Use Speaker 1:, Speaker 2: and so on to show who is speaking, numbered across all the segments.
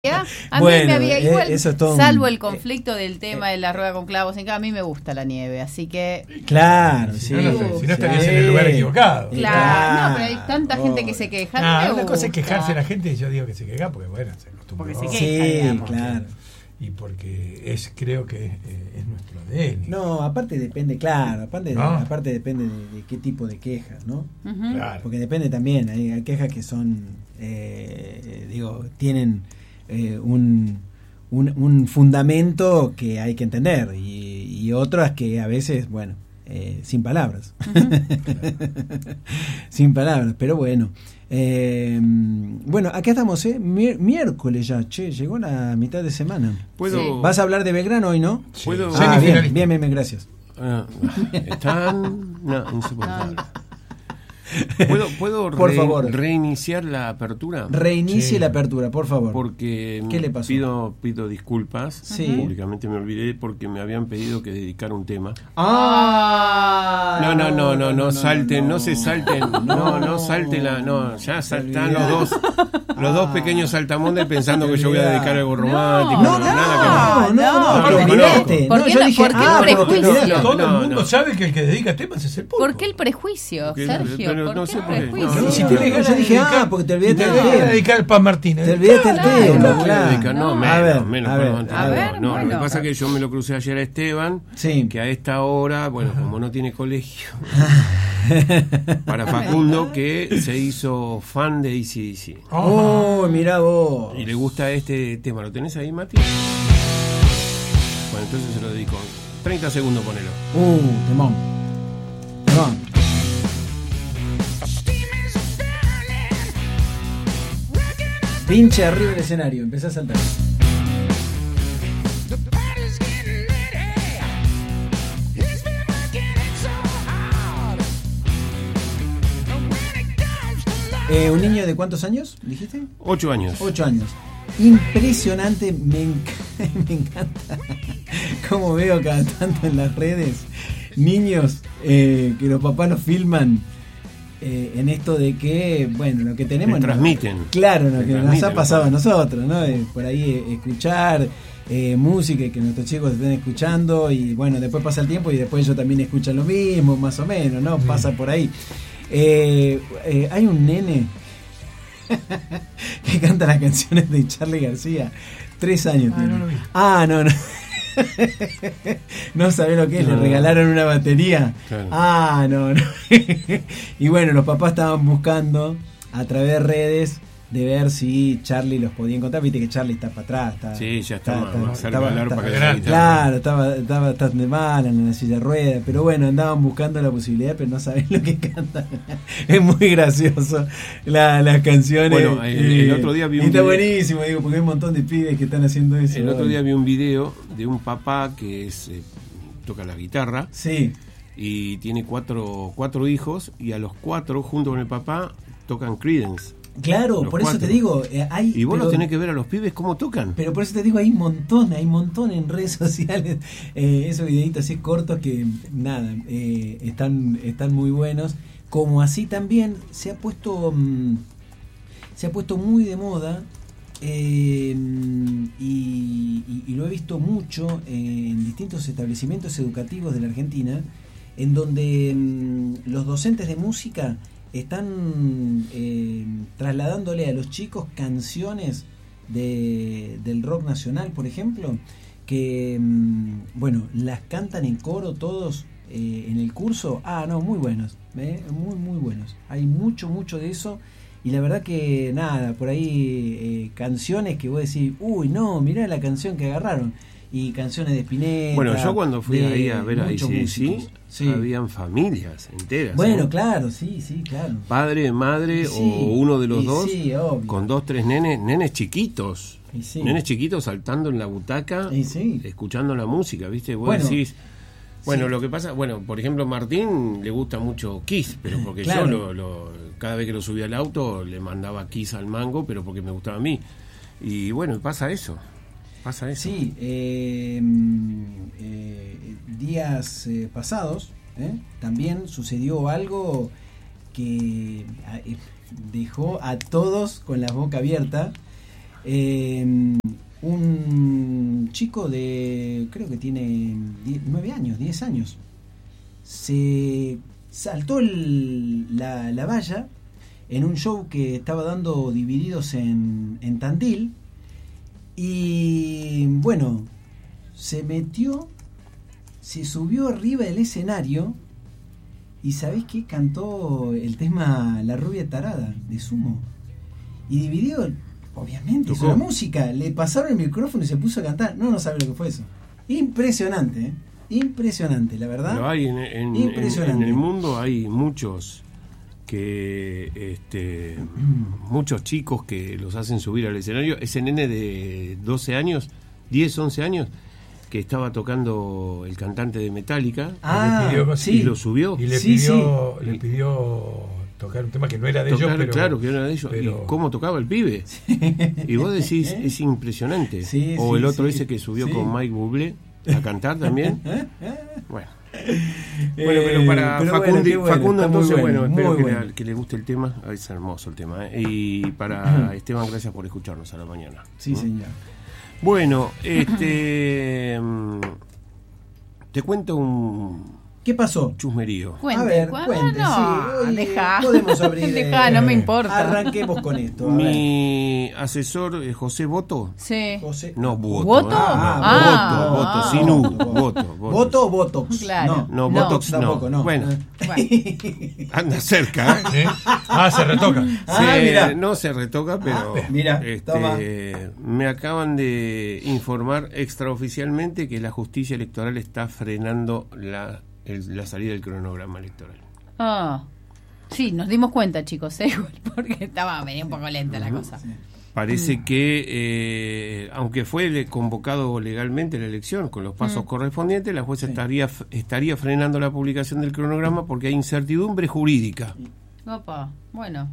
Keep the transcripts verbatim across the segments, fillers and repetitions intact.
Speaker 1: A mí
Speaker 2: bueno,
Speaker 1: me había igual,
Speaker 2: eso es todo
Speaker 1: salvo
Speaker 2: un,
Speaker 1: el conflicto del tema de la rueda con clavos en cada, a mí me gusta la nieve, así que
Speaker 2: claro,
Speaker 3: si
Speaker 2: sí.
Speaker 3: no, no, si no estarías
Speaker 2: sí.
Speaker 3: en el lugar equivocado.
Speaker 1: claro,
Speaker 2: claro.
Speaker 1: no, pero hay tanta gente que se queja.
Speaker 3: Ah,
Speaker 1: No me
Speaker 3: una
Speaker 1: gusta.
Speaker 3: cosa es quejarse a la gente y yo digo que se queja porque bueno, se acostumbró.
Speaker 1: Porque se queja,
Speaker 2: Sí,
Speaker 1: digamos.
Speaker 2: claro.
Speaker 3: Y porque es, creo que es, eh, es nuestro A D N.
Speaker 2: No, aparte depende, claro, aparte,
Speaker 3: ¿No?
Speaker 2: aparte depende de, de qué tipo de quejas, ¿no?
Speaker 1: Ujú.
Speaker 3: Claro.
Speaker 2: Porque depende también, hay, hay quejas que son, eh, digo, tienen eh, un, un, un fundamento que hay que entender y, y otras que a veces, bueno, eh, sin palabras. Sin palabras, pero bueno. Eh, bueno, acá estamos, ¿eh? Mier- miércoles ya, che, llegó la mitad de semana.
Speaker 4: ¿Puedo?
Speaker 1: Sí.
Speaker 2: ¿Vas a hablar de Belgrano hoy, no?
Speaker 3: Sí.
Speaker 4: ¿Puedo?
Speaker 2: Ah, bien,
Speaker 3: Semifinalista.
Speaker 2: bien, bien, bien, gracias.
Speaker 4: Ah, están no, insoportables. ¿Puedo, puedo
Speaker 2: Por
Speaker 4: re-
Speaker 2: favor.
Speaker 4: reiniciar la apertura?
Speaker 2: Reinicie
Speaker 3: Sí.
Speaker 2: la apertura, por favor.
Speaker 4: Porque
Speaker 2: ¿Qué le pasó?
Speaker 4: pido pido disculpas.
Speaker 2: Sí.
Speaker 4: Públicamente me olvidé porque me habían pedido que dedicara un tema.
Speaker 2: Ah,
Speaker 4: No, no, no, no, no salten, no se salten, no, no salten la, no, ya saltan los dos, los dos pequeños saltamontes pensando que yo voy a dedicar algo romántico,
Speaker 2: No, no,
Speaker 4: nada que ver.
Speaker 2: no, no,
Speaker 1: no,
Speaker 2: te
Speaker 4: no,
Speaker 2: olvidaste.
Speaker 1: ¿por
Speaker 2: No,
Speaker 1: qué
Speaker 2: yo
Speaker 1: la-
Speaker 2: dije,
Speaker 1: por qué
Speaker 2: ah,
Speaker 1: el
Speaker 2: pero te
Speaker 1: prejuicio?
Speaker 2: olvidaste.
Speaker 3: Todo
Speaker 4: No,
Speaker 3: el mundo
Speaker 4: no.
Speaker 3: sabe que el que dedica temas es el pulpo.
Speaker 1: ¿Por qué el prejuicio,
Speaker 4: Porque-
Speaker 1: Sergio?
Speaker 4: pero
Speaker 1: ¿Por
Speaker 4: no
Speaker 1: qué
Speaker 4: sé
Speaker 1: el
Speaker 4: por qué.
Speaker 1: prejuicio?
Speaker 4: No,
Speaker 2: Y si
Speaker 4: no,
Speaker 2: te
Speaker 4: no,
Speaker 2: olvidaste, yo dije, ah, porque te olvidaste
Speaker 3: te
Speaker 2: del
Speaker 3: voy a
Speaker 2: tema.
Speaker 3: dedicar al Pan Martínez.
Speaker 2: Te olvidaste el
Speaker 1: Claro,
Speaker 2: tema,
Speaker 4: No,
Speaker 2: claro.
Speaker 4: dedicar, no,
Speaker 2: A
Speaker 4: menos,
Speaker 2: ver,
Speaker 4: menos,
Speaker 2: a
Speaker 4: menos,
Speaker 2: ver,
Speaker 4: antes.
Speaker 1: a ver,
Speaker 4: no, lo
Speaker 1: bueno.
Speaker 4: que pasa es que yo me lo crucé ayer a Esteban,
Speaker 2: Sí.
Speaker 4: que a esta hora, bueno, como no tiene colegio, para Facundo, que se hizo fan de A C D C.
Speaker 2: Oh, mirá vos.
Speaker 4: Y le gusta este tema. ¿Lo tenés ahí, Mati? Bueno, entonces se lo dedico. treinta segundos, ponelo.
Speaker 2: Uh, temón. Temón. Pinche arriba del escenario, empezá a saltar. Eh, ¿Un niño de cuántos años, dijiste?
Speaker 4: Ocho años.
Speaker 2: Ocho años. Impresionante, me, enc- me encanta cómo veo cada tanto en las redes niños eh, que los papás los filman eh, en esto de que, bueno, lo que tenemos...
Speaker 4: Le transmiten.
Speaker 2: Claro, lo
Speaker 4: Le
Speaker 2: que nos
Speaker 4: transmiten,
Speaker 2: ha pasado a
Speaker 4: ¿no?
Speaker 2: nosotros, ¿no? Eh, por ahí eh, escuchar eh, música y que nuestros chicos estén escuchando y, bueno, después pasa el tiempo y después ellos también escuchan lo mismo, más o menos, ¿no? Pasa por ahí. Eh, eh, hay un nene que canta las canciones de Charly García. Tres años
Speaker 3: Ah,
Speaker 2: tiene.
Speaker 3: no lo vi.
Speaker 2: Ah, no, no. No sabe lo que es, le
Speaker 4: No.
Speaker 2: regalaron una batería.
Speaker 4: Claro.
Speaker 2: Ah, no, no. Y bueno, los papás estaban buscando a través de redes de ver si Charly los podía encontrar. Viste que Charly está para atrás. Está,
Speaker 4: Sí, ya está,
Speaker 2: está-
Speaker 4: más
Speaker 2: está-
Speaker 4: cerca del
Speaker 2: estaba-
Speaker 4: arpa que
Speaker 3: estaba-
Speaker 4: de la guitarra.
Speaker 2: Claro, estaba, estaba bastante mal en la silla de ruedas, pero bueno, andaban buscando la posibilidad, pero no saben lo que cantan. Es muy gracioso la, las canciones.
Speaker 4: Bueno, el- el otro día vi
Speaker 2: y
Speaker 4: un
Speaker 2: está
Speaker 4: video-
Speaker 2: buenísimo, digo, porque hay un montón de pibes que están haciendo eso.
Speaker 4: El otro
Speaker 2: Vale.
Speaker 4: día vi un video de un papá que es, eh, toca la guitarra
Speaker 2: Sí,
Speaker 4: y tiene cuatro, cuatro hijos y a los cuatro, junto con el papá, tocan Creedence.
Speaker 2: claro,
Speaker 4: Los
Speaker 2: por eso
Speaker 4: cuatro.
Speaker 2: te digo, eh, hay...
Speaker 4: Y vos
Speaker 2: pero-
Speaker 4: los tenés que ver a los pibes cómo tocan.
Speaker 2: Pero por eso te digo, hay un montón, hay un montón en redes sociales, eh, esos videitos así cortos que, nada, eh, están, están muy buenos. Como así también se ha puesto, mm, se ha puesto muy de moda, eh, y, y- y lo he visto mucho en distintos establecimientos educativos de la Argentina, en donde mm, los docentes de música están eh, trasladándole a los chicos canciones de, del rock nacional, por ejemplo, que, mm, bueno, las cantan en coro todos eh, en el curso. Ah, no, muy buenos, ¿eh? muy, muy buenos. Hay mucho, mucho de eso. Y la verdad que, nada, por ahí eh, canciones que vos decís, uy, no, mirá la canción que agarraron. Y canciones de Spinetta.
Speaker 4: Bueno, yo cuando fui
Speaker 2: de
Speaker 4: ahí a ver a
Speaker 2: muchos
Speaker 4: A C D C,
Speaker 2: músicos. Sí.
Speaker 4: habían familias enteras.
Speaker 2: Bueno,
Speaker 4: ¿no?
Speaker 2: claro, sí, sí, claro.
Speaker 4: Padre, madre
Speaker 2: Sí,
Speaker 4: o uno de los
Speaker 2: y
Speaker 4: dos
Speaker 2: sí, obvio.
Speaker 4: con dos, tres nenes, nenes chiquitos.
Speaker 2: Y sí.
Speaker 4: Nenes chiquitos saltando en la butaca,
Speaker 2: Y sí.
Speaker 4: escuchando la música, ¿viste? Vos
Speaker 2: Bueno,
Speaker 4: decís, bueno,
Speaker 2: sí.
Speaker 4: lo que pasa, bueno, por ejemplo, Martín le gusta mucho Kiss, pero porque
Speaker 2: Claro.
Speaker 4: yo lo, lo- cada vez que lo subía al auto le mandaba Kiss al mango, pero porque me gustaba a mí. Y bueno, pasa eso. Pasa eso.
Speaker 2: Sí, eh, eh, días eh, pasados ¿eh? también sucedió algo que eh, dejó a todos con la boca abierta. Eh, un chico de, creo que tiene nueve años, diez años, se saltó el, la, la valla en un show que estaba dando Divididos en, en Tandil, y bueno, se metió, se subió arriba del escenario y ¿sabés qué? Cantó el tema La Rubia Tarada de Sumo, y Dividido, obviamente, hizo la música, le pasaron el micrófono y se puso a cantar. No, no sabe lo que fue eso. Impresionante, ¿eh? Impresionante, la verdad.
Speaker 4: Pero hay en, en, Impresionante. En, en el mundo hay muchos que este muchos chicos que los hacen subir al escenario. Ese nene de doce años, diez, once años, que estaba tocando el cantante de Metallica,
Speaker 2: ah,
Speaker 3: y, le pidió,
Speaker 2: sí.
Speaker 3: y
Speaker 4: lo subió.
Speaker 3: Y le
Speaker 2: sí,
Speaker 3: pidió,
Speaker 2: sí.
Speaker 3: le pidió tocar un tema que no era de
Speaker 4: tocar,
Speaker 3: ellos, pero
Speaker 4: claro que no era de ellos.
Speaker 3: pero...
Speaker 4: ¿Y cómo tocaba el pibe? Sí. Y vos decís, es impresionante.
Speaker 2: Sí,
Speaker 4: o
Speaker 2: sí,
Speaker 4: el otro
Speaker 2: sí.
Speaker 4: ese que subió
Speaker 2: Sí.
Speaker 4: con Mike Bublé a cantar también. Bueno.
Speaker 2: Eh,
Speaker 4: Bueno, pero para
Speaker 2: pero
Speaker 4: Facundi,
Speaker 2: bueno, bueno,
Speaker 4: Facundo,
Speaker 2: está muy
Speaker 4: entonces, bueno,
Speaker 2: bueno,
Speaker 4: espero
Speaker 2: muy
Speaker 4: que,
Speaker 2: bueno.
Speaker 4: le, que le guste el tema. Es hermoso el tema. ¿eh? Y para Esteban, gracias por escucharnos a la mañana.
Speaker 2: Sí,
Speaker 4: ¿no?
Speaker 2: señor.
Speaker 4: Bueno, este. Te cuento un.
Speaker 2: ¿Qué pasó?
Speaker 4: Chusmerío.
Speaker 1: Cuente,
Speaker 2: a ver,
Speaker 1: cu-
Speaker 2: cuente,
Speaker 1: no,
Speaker 2: sí. Hoy
Speaker 1: deja.
Speaker 2: Podemos abrir.
Speaker 1: Deja,
Speaker 2: eh,
Speaker 1: no me importa.
Speaker 2: Arranquemos con esto. A ver.
Speaker 4: Mi asesor eh, José Boto.
Speaker 1: Sí.
Speaker 2: José.
Speaker 4: No, Boto.
Speaker 1: ¿Voto?
Speaker 4: ¿eh?
Speaker 1: Ah,
Speaker 4: Voto, Voto,
Speaker 1: ah.
Speaker 4: sin U.
Speaker 2: Voto,
Speaker 4: Voto,
Speaker 2: ¿Voto,
Speaker 4: Voto.
Speaker 2: ¿Voto o Botox?
Speaker 1: Claro.
Speaker 4: No,
Speaker 1: No,
Speaker 4: Botox no.
Speaker 2: Tampoco, no.
Speaker 4: Bueno,
Speaker 1: Bueno.
Speaker 4: anda cerca. ¿eh?
Speaker 3: ¿Eh? Ah, se retoca.
Speaker 2: Ah,
Speaker 4: Se-
Speaker 2: mira.
Speaker 4: No se retoca, pero
Speaker 2: Ah, mira,
Speaker 4: este,
Speaker 2: toma.
Speaker 4: me acaban de informar extraoficialmente que la justicia electoral está frenando la, el- la salida del cronograma electoral.
Speaker 1: Ah. Sí, nos dimos cuenta, chicos, ¿eh? Porque estaba venía un poco lenta la cosa.
Speaker 4: Parece
Speaker 1: Mm.
Speaker 4: que, eh, aunque fue le- convocado legalmente la elección con los pasos
Speaker 1: Mm.
Speaker 4: correspondientes, la jueza
Speaker 2: Sí.
Speaker 4: estaría estaría frenando la publicación del cronograma porque hay incertidumbre jurídica.
Speaker 1: Opa, bueno.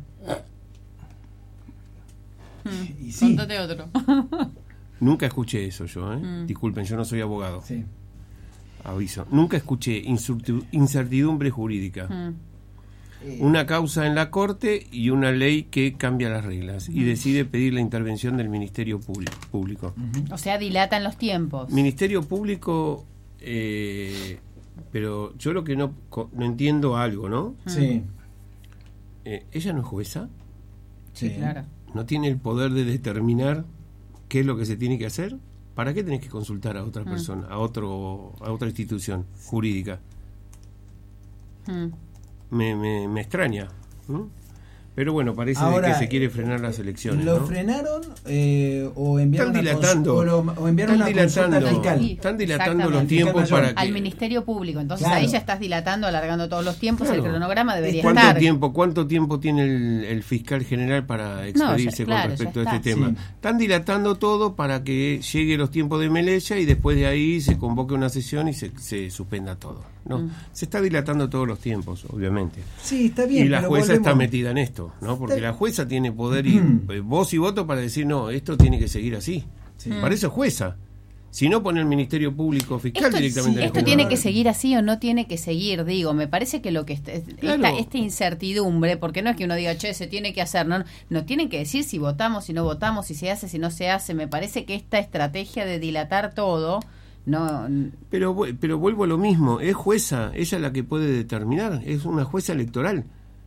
Speaker 1: Mm,
Speaker 2: Y sí.
Speaker 1: Contate otro.
Speaker 4: Nunca escuché eso yo, ¿eh?
Speaker 1: Mm.
Speaker 4: Disculpen, yo no soy abogado.
Speaker 2: Sí.
Speaker 4: Aviso. Nunca escuché insurti- incertidumbre jurídica.
Speaker 1: Mm.
Speaker 2: Eh,
Speaker 4: Una causa en la corte y una ley que cambia las reglas y decide pedir la intervención del Ministerio Público. público.
Speaker 2: ujú.
Speaker 1: O sea, dilatan los tiempos.
Speaker 4: Ministerio Público, eh, pero yo lo que no, co- no entiendo algo, ¿no?
Speaker 2: Sí.
Speaker 4: Eh, ¿Ella no es jueza?
Speaker 1: Sí,
Speaker 2: Sí.
Speaker 1: claro.
Speaker 4: ¿No tiene el poder de determinar qué es lo que se tiene que hacer? ¿Para qué tenés que consultar a otra
Speaker 1: Mm.
Speaker 4: persona, a otro, a otra institución jurídica?
Speaker 1: Mm.
Speaker 4: Me, me, me extraña. ¿no? Pero bueno, parece
Speaker 2: Ahora,
Speaker 4: que se quiere frenar las elecciones.
Speaker 2: ¿Lo
Speaker 4: ¿no?
Speaker 2: frenaron eh, o enviaron
Speaker 4: Están
Speaker 2: una,
Speaker 4: dilatando.
Speaker 2: cons- o lo- o enviaron
Speaker 4: Están
Speaker 2: una consulta
Speaker 4: dilatando.
Speaker 2: fiscal?
Speaker 1: Sí.
Speaker 4: Están dilatando los
Speaker 1: Exactamente.
Speaker 4: tiempos
Speaker 2: Fiscal
Speaker 4: para
Speaker 2: mayor.
Speaker 4: que...
Speaker 1: Al Ministerio Público. Entonces
Speaker 2: Claro.
Speaker 1: ahí ya estás dilatando, alargando todos los tiempos.
Speaker 4: Claro.
Speaker 1: El cronograma debería
Speaker 4: ¿Cuánto
Speaker 1: estar.
Speaker 4: tiempo, ¿Cuánto tiempo tiene el, el fiscal general para expedirse
Speaker 1: ya- claro,
Speaker 4: con respecto a
Speaker 1: ya
Speaker 4: este
Speaker 1: está.
Speaker 4: tema?
Speaker 2: Sí.
Speaker 4: Están dilatando todo para que llegue los tiempos de Melella y después de ahí se convoque una sesión y se, se suspenda todo. ¿no?
Speaker 1: Mm.
Speaker 4: Se está dilatando todos los tiempos, obviamente.
Speaker 2: Sí, está bien.
Speaker 4: Y la
Speaker 2: pero
Speaker 4: jueza está
Speaker 2: volvemos-
Speaker 4: metida en esto, ¿no? Porque
Speaker 2: Está-
Speaker 4: la jueza tiene poder y eh, voz y voto para decir, no, esto tiene que seguir así.
Speaker 2: Sí.
Speaker 4: Para eso es jueza. Si no, pone el Ministerio Público Fiscal
Speaker 1: Esto,
Speaker 4: directamente.
Speaker 1: sí,
Speaker 4: al
Speaker 1: esto
Speaker 4: juzgado.
Speaker 1: tiene que seguir así o no tiene que seguir, digo, me parece que lo que est- esta,
Speaker 4: Claro.
Speaker 1: esta incertidumbre, porque no es que uno diga, che, se tiene que hacer, no, no tienen que decir si votamos, si no votamos, si se hace, si no se hace, me parece que esta estrategia de dilatar todo, no,
Speaker 4: Pero, vu- pero vuelvo a lo mismo, es jueza, ella es la que puede determinar, es una jueza electoral.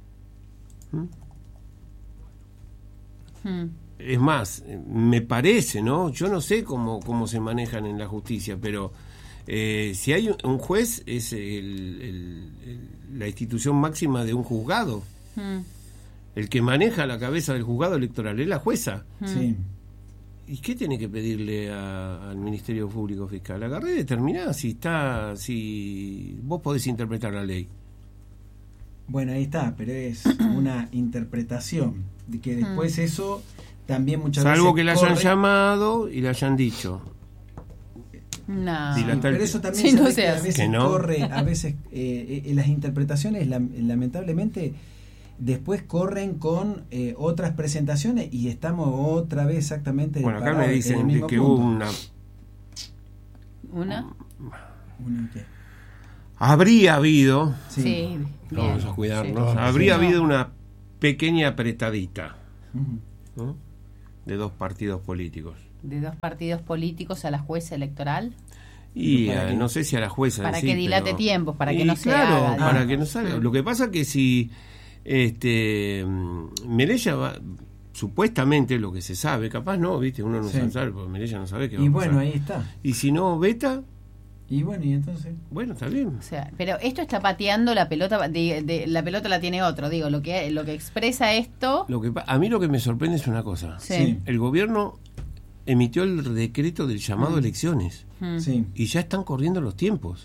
Speaker 1: hmm,
Speaker 4: Es más, eh, me parece, ¿no? Yo no sé cómo, cómo se manejan en la justicia, pero eh, si hay un- un juez, es el- el- el- la institución máxima de un juzgado.
Speaker 1: hmm,
Speaker 4: El que maneja la cabeza del juzgado electoral es la jueza.
Speaker 2: Sí.
Speaker 4: ¿Y qué tiene que pedirle a- al Ministerio Público Fiscal? Agarré y determiná si está, si vos podés interpretar la ley.
Speaker 2: Bueno, ahí está, pero es una interpretación. De que después eso también muchas
Speaker 4: Salvo
Speaker 2: veces.
Speaker 4: que la hayan
Speaker 2: corre-
Speaker 4: llamado y le hayan dicho.
Speaker 1: no.
Speaker 2: Sí,
Speaker 4: Dilatar-
Speaker 2: pero eso también
Speaker 1: Sí, no
Speaker 2: sabés
Speaker 1: se
Speaker 2: que a
Speaker 1: hace.
Speaker 2: veces
Speaker 4: Que no.
Speaker 2: corre, a veces eh, eh, las interpretaciones lam- lamentablemente después corren con eh, otras presentaciones y estamos otra vez exactamente
Speaker 4: Bueno, acá
Speaker 2: parados
Speaker 4: me
Speaker 2: en el
Speaker 4: dicen de
Speaker 2: mismo
Speaker 4: que
Speaker 2: punto.
Speaker 4: hubo una...
Speaker 1: ¿Una?
Speaker 2: Una que-
Speaker 4: Habría habido...
Speaker 2: sí.
Speaker 1: Sí, bien.
Speaker 4: Vamos a cuidarnos.
Speaker 3: Sí.
Speaker 4: Habría
Speaker 1: Sí.
Speaker 4: habido una pequeña apretadita.
Speaker 2: Ujú.
Speaker 4: ¿no? de dos partidos políticos.
Speaker 1: ¿De dos partidos políticos a la jueza electoral?
Speaker 4: Y a, no sé si a la jueza.
Speaker 1: Para
Speaker 4: sí,
Speaker 1: que dilate
Speaker 4: pero,
Speaker 1: tiempos, para que
Speaker 4: y
Speaker 1: no se
Speaker 4: claro,
Speaker 1: haga.
Speaker 4: para
Speaker 1: digamos.
Speaker 4: que no salga. Lo que pasa que si este Melella va, supuestamente lo que se sabe, capaz no, viste, uno no
Speaker 2: Sí.
Speaker 4: sabe, porque Melella no sabe qué va
Speaker 2: Y
Speaker 4: a
Speaker 2: bueno,
Speaker 4: pasar.
Speaker 2: ahí está.
Speaker 4: Y si no veta,
Speaker 2: Y bueno, y entonces...
Speaker 4: bueno, está bien.
Speaker 1: O sea, pero esto está pateando la pelota, de, de- la pelota la tiene otro, digo, lo que lo que expresa esto.
Speaker 4: Lo que pa- a mí lo que me sorprende es una cosa.
Speaker 1: Sí.
Speaker 2: Sí.
Speaker 4: El gobierno emitió el decreto del llamado a elecciones
Speaker 1: Mm.
Speaker 2: Sí.
Speaker 4: y ya están corriendo los tiempos.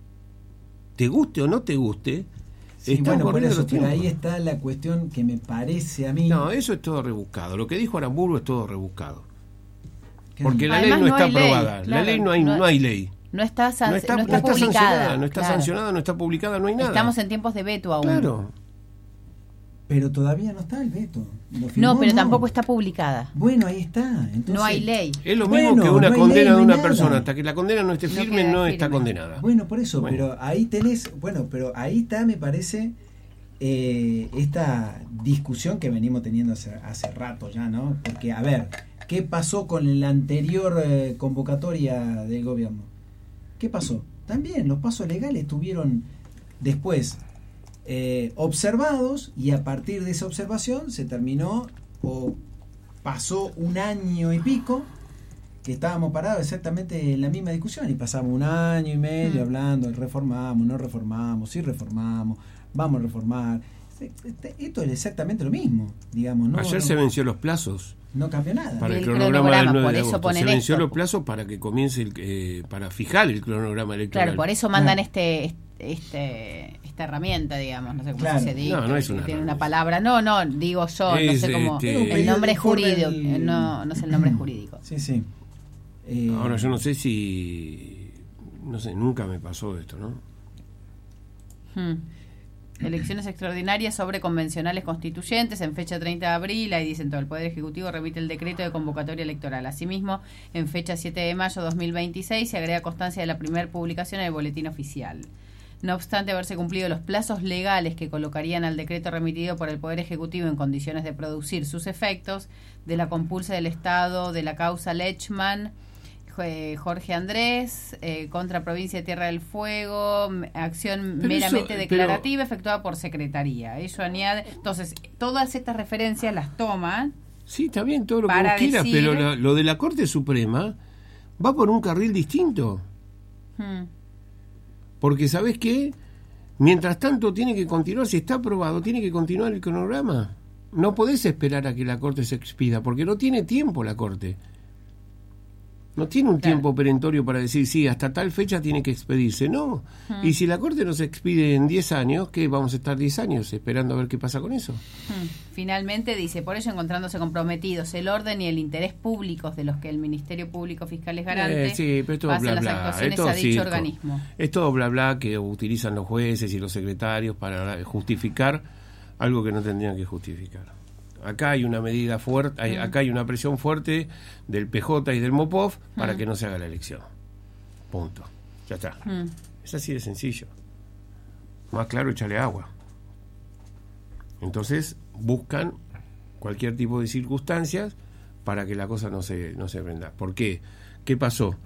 Speaker 4: Te guste o no te guste,
Speaker 2: Sí,
Speaker 4: están
Speaker 2: bueno, por
Speaker 4: corriendo
Speaker 2: eso,
Speaker 4: los
Speaker 2: pero
Speaker 4: tiempos.
Speaker 2: ahí está la cuestión que me parece a mí...
Speaker 4: No, eso es todo rebuscado. Lo que dijo Aramburgo es todo rebuscado.
Speaker 2: que-
Speaker 4: Porque la
Speaker 1: Además,
Speaker 4: ley no,
Speaker 1: no
Speaker 4: está
Speaker 1: hay ley,
Speaker 4: aprobada.
Speaker 1: claro,
Speaker 4: la ley no hay,
Speaker 1: no-
Speaker 4: no hay ley.
Speaker 1: No está, san-
Speaker 4: No está,
Speaker 1: no está
Speaker 4: no está
Speaker 1: publicada.
Speaker 4: sancionada, no está
Speaker 1: claro.
Speaker 4: sancionada, no está publicada, no hay nada.
Speaker 1: Estamos en tiempos de veto aún.
Speaker 4: Claro.
Speaker 2: Pero todavía no está el veto. Lo firmó,
Speaker 1: No, pero tampoco está publicada.
Speaker 2: Bueno, ahí está. Entonces,
Speaker 1: No hay ley.
Speaker 4: Es lo
Speaker 2: Bueno,
Speaker 4: mismo que una
Speaker 2: no hay
Speaker 4: condena
Speaker 2: ley, no
Speaker 4: de
Speaker 2: hay
Speaker 4: una
Speaker 2: nada.
Speaker 4: persona. Hasta que la condena no esté
Speaker 1: No
Speaker 4: firme,
Speaker 1: queda
Speaker 4: no está
Speaker 1: firme.
Speaker 4: condenada.
Speaker 2: Bueno, por eso,
Speaker 4: Bueno.
Speaker 2: pero ahí tenés, bueno, pero ahí está, me parece, eh, esta discusión que venimos teniendo hace, hace rato ya, ¿no? Porque, a ver, ¿qué pasó con la anterior eh, convocatoria del gobierno? ¿Qué pasó? También los pasos legales estuvieron después eh, observados y a partir de esa observación se terminó o pasó un año y pico que estábamos parados exactamente en la misma discusión y pasamos un año y medio
Speaker 1: Mm.
Speaker 2: hablando, reformamos, no reformamos, sí reformamos, vamos a reformar. Esto es exactamente lo mismo, digamos. No,
Speaker 4: Ayer
Speaker 2: no,
Speaker 4: se venció los plazos
Speaker 2: no cambió nada.
Speaker 4: para
Speaker 1: Y
Speaker 4: el,
Speaker 1: el
Speaker 4: cronograma,
Speaker 1: cronograma,
Speaker 4: del nueve
Speaker 1: por
Speaker 4: de
Speaker 1: eso
Speaker 4: agosto.
Speaker 1: ponen
Speaker 4: Se venció
Speaker 1: esto.
Speaker 4: los plazos para que comience, el, eh, para fijar el cronograma electoral.
Speaker 1: Claro, por eso mandan
Speaker 2: Claro.
Speaker 1: este, este esta herramienta, digamos, no sé cómo
Speaker 2: Claro.
Speaker 1: se dice.
Speaker 4: No, no es
Speaker 1: que
Speaker 4: una
Speaker 1: tiene
Speaker 4: herramienta.
Speaker 1: una palabra. No, no, digo yo, no
Speaker 4: Es,
Speaker 1: sé cómo.
Speaker 4: este-
Speaker 1: El nombre
Speaker 2: Informe
Speaker 1: jurídico,
Speaker 2: el-
Speaker 1: no, no sé el nombre jurídico.
Speaker 2: Sí, sí. Eh,
Speaker 4: Ahora yo no sé si... No sé, nunca me pasó esto, ¿no?
Speaker 1: Hmm. Elecciones extraordinarias sobre convencionales constituyentes en fecha treinta de abril, ahí dicen todo, el Poder Ejecutivo remite el decreto de convocatoria electoral. Asimismo, en fecha siete de mayo de dos mil veintiséis se agrega constancia de la primera publicación en el boletín oficial. No obstante haberse cumplido los plazos legales que colocarían al decreto remitido por el Poder Ejecutivo en condiciones de producir sus efectos, de la compulsa del Estado de la causa Lechman, eh, Jorge Andrés, eh, contra Provincia de Tierra del Fuego, m- acción
Speaker 4: Pero
Speaker 1: meramente
Speaker 4: eso,
Speaker 1: declarativa efectuada por Secretaría. Ello añade, entonces, todas estas referencias las toman.
Speaker 4: Sí, está bien, todo lo que
Speaker 1: Para
Speaker 4: vos quieras,
Speaker 1: decir-
Speaker 4: pero lo, lo de la Corte Suprema va por un carril distinto.
Speaker 1: Hmm.
Speaker 4: Porque, ¿sabés qué? Mientras tanto tiene que continuar, si está aprobado, tiene que continuar el cronograma. No podés esperar a que la Corte se expida, porque no tiene tiempo la Corte. No tiene un
Speaker 1: Claro.
Speaker 4: tiempo perentorio para decir, sí, hasta tal fecha tiene que expedirse. No.
Speaker 1: Hmm.
Speaker 4: Y si la Corte no se expide en diez años, ¿qué? Vamos a estar diez años esperando a ver qué pasa con eso.
Speaker 1: Hmm. Finalmente dice, por ello encontrándose comprometidos el orden y el interés públicos de los que el Ministerio Público Fiscal es garante,
Speaker 4: Eh, sí, pero es todo
Speaker 1: pasen
Speaker 4: bla
Speaker 1: las
Speaker 4: bla.
Speaker 1: actuaciones
Speaker 4: Es todo
Speaker 1: a dicho
Speaker 4: circo.
Speaker 1: organismo.
Speaker 4: Es todo bla bla que utilizan los jueces y los secretarios para justificar algo que no tendrían que justificar. Acá hay una medida fuerte, hay,
Speaker 1: Mm.
Speaker 4: acá hay una presión fuerte del P J y del MOPOF para
Speaker 1: Mm.
Speaker 4: que no se haga la elección. Punto. Ya está.
Speaker 1: Hmm.
Speaker 4: Es así de sencillo. Más claro, échale agua. Entonces buscan cualquier tipo de circunstancias para que la cosa no se, no se prenda. ¿Por qué? ¿Qué pasó?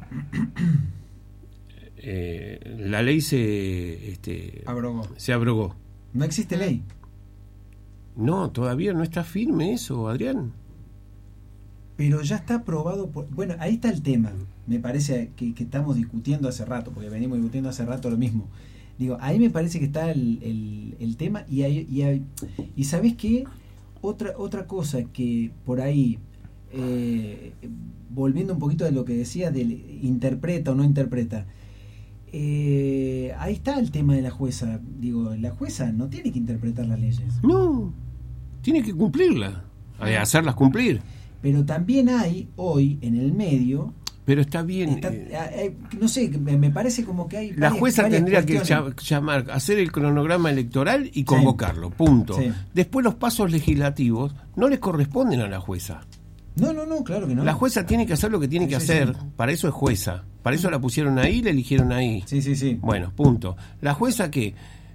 Speaker 4: Eh, la ley se, este,
Speaker 2: Abrogó.
Speaker 4: se abrogó.
Speaker 2: No existe ley.
Speaker 4: No, todavía no está firme eso, Adrián.
Speaker 2: Pero ya está aprobado por... Bueno, ahí está el tema. Me parece que, que estamos discutiendo hace rato, porque venimos discutiendo hace rato lo mismo. Digo, ahí me parece que está el, el, el tema y, hay, y, hay, y ¿sabés qué? Otra, otra cosa que por ahí, eh, volviendo un poquito de lo que decías del interpreta o no interpreta, eh, ahí está el tema de la jueza. Digo, la jueza no tiene que interpretar las leyes.
Speaker 4: No, tiene que cumplirla, eh, hacerlas cumplir.
Speaker 2: Pero también hay hoy en el medio...
Speaker 4: Pero está bien.
Speaker 2: Está,
Speaker 4: eh,
Speaker 2: eh, no sé, me, me parece como que hay...
Speaker 4: La
Speaker 2: varias-
Speaker 4: jueza
Speaker 2: varias
Speaker 4: tendría que
Speaker 2: cuestiones.
Speaker 4: lla- llamar, hacer el cronograma electoral y convocarlo, punto.
Speaker 2: Sí.
Speaker 4: Después los pasos legislativos no les corresponden a la jueza.
Speaker 2: No, no, no, claro que no.
Speaker 4: La jueza tiene que hacer lo que tiene
Speaker 2: Sí,
Speaker 4: que
Speaker 2: sí,
Speaker 4: hacer,
Speaker 2: sí.
Speaker 4: para eso es jueza. Para eso la pusieron ahí y la eligieron ahí.
Speaker 2: Sí, sí, sí.
Speaker 4: Bueno, punto. La jueza que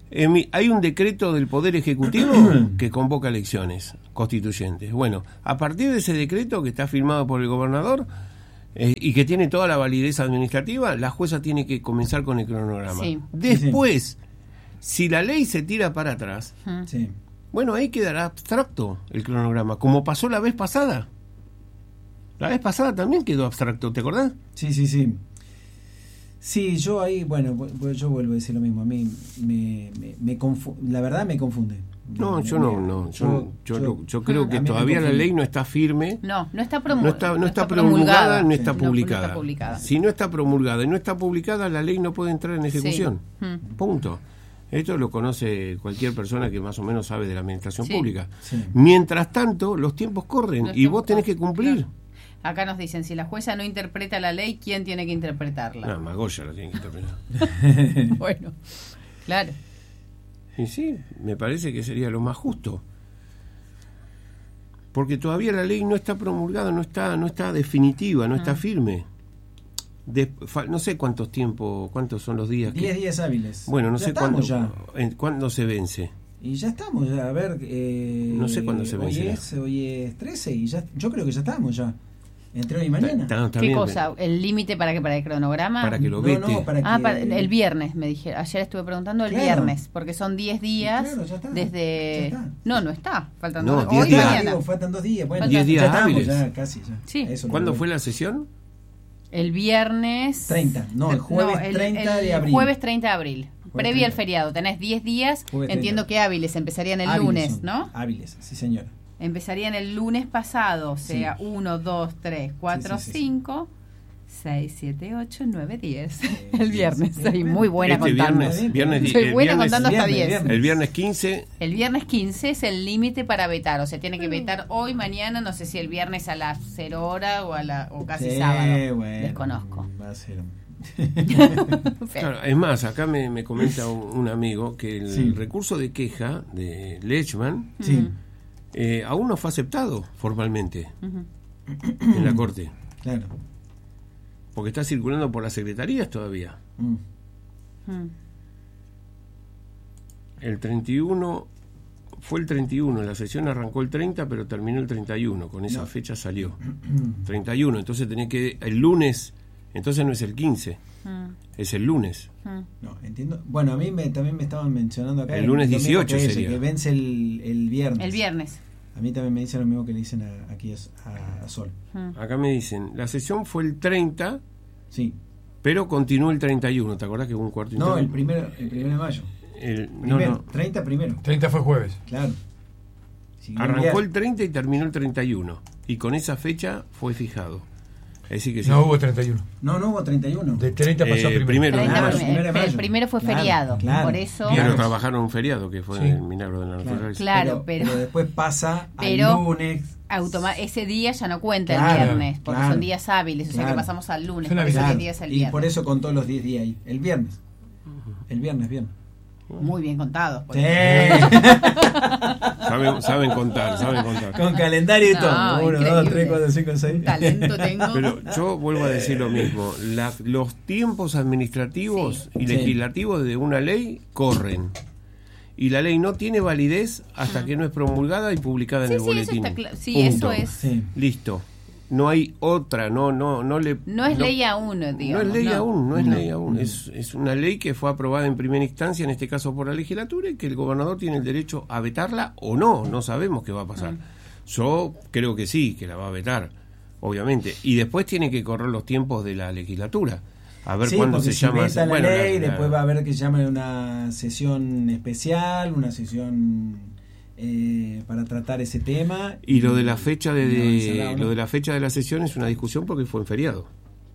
Speaker 4: Eh, hay un decreto del Poder Ejecutivo que convoca elecciones constituyentes. Bueno, a partir de ese decreto que está firmado por el gobernador eh, y que tiene toda la validez administrativa, la jueza tiene que comenzar con el cronograma.
Speaker 1: Sí.
Speaker 4: Después, si la ley se tira para atrás,
Speaker 2: Sí.
Speaker 4: bueno, ahí quedará abstracto el cronograma, como pasó la vez pasada. La vez pasada también quedó abstracto, ¿te acordás?
Speaker 2: Sí, sí, sí. Sí, yo ahí, bueno, pues yo vuelvo a decir lo mismo. A mí me, me, me confu- la verdad me confunde.
Speaker 4: No,
Speaker 2: Me-
Speaker 4: yo
Speaker 2: me-
Speaker 4: no, no. Yo, yo, yo, yo creo
Speaker 2: a
Speaker 4: que
Speaker 2: mí me
Speaker 4: todavía la
Speaker 2: confunde.
Speaker 4: ley no está firme.
Speaker 1: No, no está,
Speaker 4: No
Speaker 1: promu-
Speaker 4: está, no está promulgada, no está
Speaker 1: Sí.
Speaker 4: publicada.
Speaker 1: No, no está publicada.
Speaker 4: Si no está promulgada y no está publicada, la ley no puede entrar en ejecución.
Speaker 1: Sí. Mm.
Speaker 4: Punto. Esto lo conoce cualquier persona que más o menos sabe de la administración
Speaker 1: Sí.
Speaker 4: pública.
Speaker 2: Sí.
Speaker 4: Mientras tanto, los tiempos corren
Speaker 1: Los
Speaker 4: y vos
Speaker 1: tiempos
Speaker 4: tenés que
Speaker 1: corren,
Speaker 4: cumplir.
Speaker 1: claro. Acá nos dicen, si la jueza no interpreta la ley, ¿quién tiene que interpretarla?
Speaker 4: No, Magoya la tiene que interpretar.
Speaker 1: Bueno, claro.
Speaker 4: Y sí, me parece que sería lo más justo. Porque todavía la ley no está promulgada, no está, no está definitiva, no está
Speaker 1: Ah.
Speaker 4: firme. De, fa, no sé cuántos tiempos, cuántos son los días. que-
Speaker 2: Diez días hábiles.
Speaker 4: Bueno, no
Speaker 2: Ya
Speaker 4: sé cuándo,
Speaker 2: estamos ya.
Speaker 4: en- cuándo se vence.
Speaker 2: Y ya estamos, ya, a ver. Eh,
Speaker 4: No sé cuándo se
Speaker 2: hoy
Speaker 4: vencerá.
Speaker 2: es, hoy es trece y ya, yo creo que ya estamos ya. Entre hoy y mañana.
Speaker 4: Está- está
Speaker 1: ¿Qué
Speaker 4: bien,
Speaker 1: cosa? ¿El límite para que para el cronograma?
Speaker 4: Para que lo
Speaker 2: No,
Speaker 4: vete.
Speaker 2: no, para
Speaker 1: Ah,
Speaker 2: que-
Speaker 1: para- el viernes, me dije. Ayer estuve preguntando el
Speaker 2: Claro.
Speaker 1: viernes, porque son diez días
Speaker 2: Claro, ya está,
Speaker 1: desde...
Speaker 2: ya está.
Speaker 1: No, no está. Faltan
Speaker 4: No,
Speaker 1: dos-
Speaker 4: diez
Speaker 1: hoy y
Speaker 4: días.
Speaker 1: mañana.
Speaker 2: Digo, faltan dos días. Bueno,
Speaker 4: Diez días
Speaker 2: ya estamos,
Speaker 4: hábiles.
Speaker 2: ya casi. Ya.
Speaker 1: Sí.
Speaker 2: Eso
Speaker 4: ¿Cuándo
Speaker 2: lo
Speaker 4: fue
Speaker 2: veo.
Speaker 4: la sesión?
Speaker 1: El viernes...
Speaker 2: treinta, no, el jueves
Speaker 1: el-
Speaker 2: treinta
Speaker 1: el
Speaker 2: de abril.
Speaker 1: Jueves treinta de abril. Previo
Speaker 2: treinta.
Speaker 1: al feriado. Tenés diez días.
Speaker 2: Jueves
Speaker 1: Entiendo
Speaker 2: treinta.
Speaker 1: que hábiles empezarían el
Speaker 2: Hábiles
Speaker 1: lunes,
Speaker 2: son,
Speaker 1: ¿no?
Speaker 2: Hábiles, sí señora.
Speaker 1: Empezarían el lunes pasado, o
Speaker 2: Sí.
Speaker 1: sea, uno, dos, tres, cuatro,
Speaker 2: Sí, sí, sí,
Speaker 1: cinco, seis, siete, ocho, nueve, diez.
Speaker 2: Eh,
Speaker 1: El
Speaker 2: sí,
Speaker 1: viernes.
Speaker 2: sí.
Speaker 1: Soy muy buena
Speaker 4: Este
Speaker 1: contando.
Speaker 4: viernes, viernes,
Speaker 1: Soy
Speaker 4: el
Speaker 1: buena
Speaker 4: viernes-
Speaker 1: contando hasta
Speaker 2: viernes,
Speaker 1: diez.
Speaker 2: viernes.
Speaker 4: El viernes quince,
Speaker 1: El viernes quince es el límite para vetar, o sea, tiene que vetar hoy, mañana, no sé si el viernes a las cero hora o a la o casi
Speaker 2: Sí,
Speaker 1: sábado.
Speaker 2: bueno,
Speaker 1: Desconozco.
Speaker 2: Va a ser.
Speaker 4: claro, es más, acá me, me comenta un, un amigo que el
Speaker 2: Sí.
Speaker 4: recurso de queja de Lechman
Speaker 2: Sí,
Speaker 4: eh, aún no fue aceptado formalmente
Speaker 1: Ujú.
Speaker 4: en la Corte,
Speaker 2: claro.
Speaker 4: porque está circulando por las secretarías todavía.
Speaker 2: Mm.
Speaker 1: Mm.
Speaker 4: El treinta y uno, fue el treinta y uno, la sesión arrancó el treinta, pero terminó el treinta y uno, con esa
Speaker 2: No.
Speaker 4: fecha salió. treinta y uno, entonces tenés que, el lunes, entonces no es el quince,
Speaker 1: Mm.
Speaker 4: es el lunes.
Speaker 1: Mm.
Speaker 2: No, entiendo. Bueno, a mí me, también me estaban mencionando acá.
Speaker 4: El lunes
Speaker 2: lo mismo
Speaker 4: dieciocho
Speaker 2: que ella,
Speaker 4: sería.
Speaker 2: que vence el, el viernes.
Speaker 1: El viernes.
Speaker 2: A mí también me dicen lo mismo que le dicen a- aquí a, a- a Sol.
Speaker 1: Mm.
Speaker 4: Acá me dicen, la sesión fue el treinta,
Speaker 2: Sí.
Speaker 4: pero continuó el treinta y uno, ¿te acordás que hubo un cuarto
Speaker 2: No, el
Speaker 4: interno?
Speaker 2: primero, el primero de mayo.
Speaker 4: El- no,
Speaker 2: Primero,
Speaker 4: no.
Speaker 2: treinta primero,
Speaker 3: treinta fue jueves.
Speaker 2: claro. Siguió
Speaker 4: Arrancó el
Speaker 2: viernes.
Speaker 4: treinta y terminó el treinta y uno. Y con esa fecha fue fijado. Es decir que sí.
Speaker 3: No hubo treinta y uno.
Speaker 2: No, no hubo treinta y uno.
Speaker 3: De treinta pasó
Speaker 4: Eh,
Speaker 3: a primero.
Speaker 4: primero.
Speaker 1: treinta
Speaker 2: Ah,
Speaker 1: prim-
Speaker 2: primero de
Speaker 1: el,
Speaker 2: mayo.
Speaker 1: el primero fue
Speaker 2: Claro,
Speaker 1: feriado,
Speaker 2: claro.
Speaker 1: por eso...
Speaker 4: Pero
Speaker 3: Claro.
Speaker 4: trabajaron un feriado, que fue
Speaker 3: Sí.
Speaker 4: el milagro de la naturaleza.
Speaker 1: Claro, pero-
Speaker 2: después pasa
Speaker 1: pero-
Speaker 2: al lunes.
Speaker 1: Automa- ese día ya no cuenta
Speaker 2: Claro,
Speaker 1: el viernes, porque
Speaker 2: claro,
Speaker 1: son días hábiles, o sea que
Speaker 2: claro.
Speaker 1: pasamos al lunes,
Speaker 3: Suena
Speaker 1: por eso
Speaker 3: bien.
Speaker 1: el día es el
Speaker 2: y
Speaker 1: viernes.
Speaker 2: por eso contó los diez días ahí. El viernes. El viernes, bien.
Speaker 1: Muy bien contados. por
Speaker 2: Sí.
Speaker 1: eso.
Speaker 4: Saben, saben contar, saben contar.
Speaker 2: Con calendario y
Speaker 1: No,
Speaker 2: todo. Uno,
Speaker 1: increíble.
Speaker 2: dos, tres, cuatro, cinco, seis.
Speaker 1: Talento tengo.
Speaker 4: Pero yo vuelvo a decir lo mismo. La- los tiempos administrativos y
Speaker 2: Sí.
Speaker 4: legislativos de una ley corren. Y la ley no tiene validez hasta que no es promulgada y publicada
Speaker 1: Sí,
Speaker 4: en el
Speaker 1: sí, eso
Speaker 4: boletín.
Speaker 1: está cla- sí,
Speaker 4: Punto.
Speaker 1: eso es.
Speaker 2: Sí.
Speaker 4: Listo. No hay otra, no, no, no le.
Speaker 1: No es ley aún, digamos.
Speaker 4: No es ley aún, no es
Speaker 1: No.
Speaker 4: ley aún. Es, es una ley que fue aprobada en primera instancia, en este caso por la legislatura, y que el gobernador tiene el derecho a vetarla o no. No sabemos qué va a pasar. Yo creo que sí, que la va a vetar, obviamente. Y después tiene que correr los tiempos de la legislatura. A ver
Speaker 2: Sí,
Speaker 4: cuándo
Speaker 2: porque
Speaker 4: se
Speaker 2: si
Speaker 4: llama.
Speaker 2: veta la
Speaker 4: bueno,
Speaker 2: ley,
Speaker 4: la- la-
Speaker 2: después va a haber que se llame una sesión especial, una sesión eh, para tratar ese tema.
Speaker 4: Y lo de la fecha de,
Speaker 2: y
Speaker 4: de-
Speaker 2: avanzará o no.
Speaker 4: lo de la fecha de la sesión es una discusión porque fue en feriado.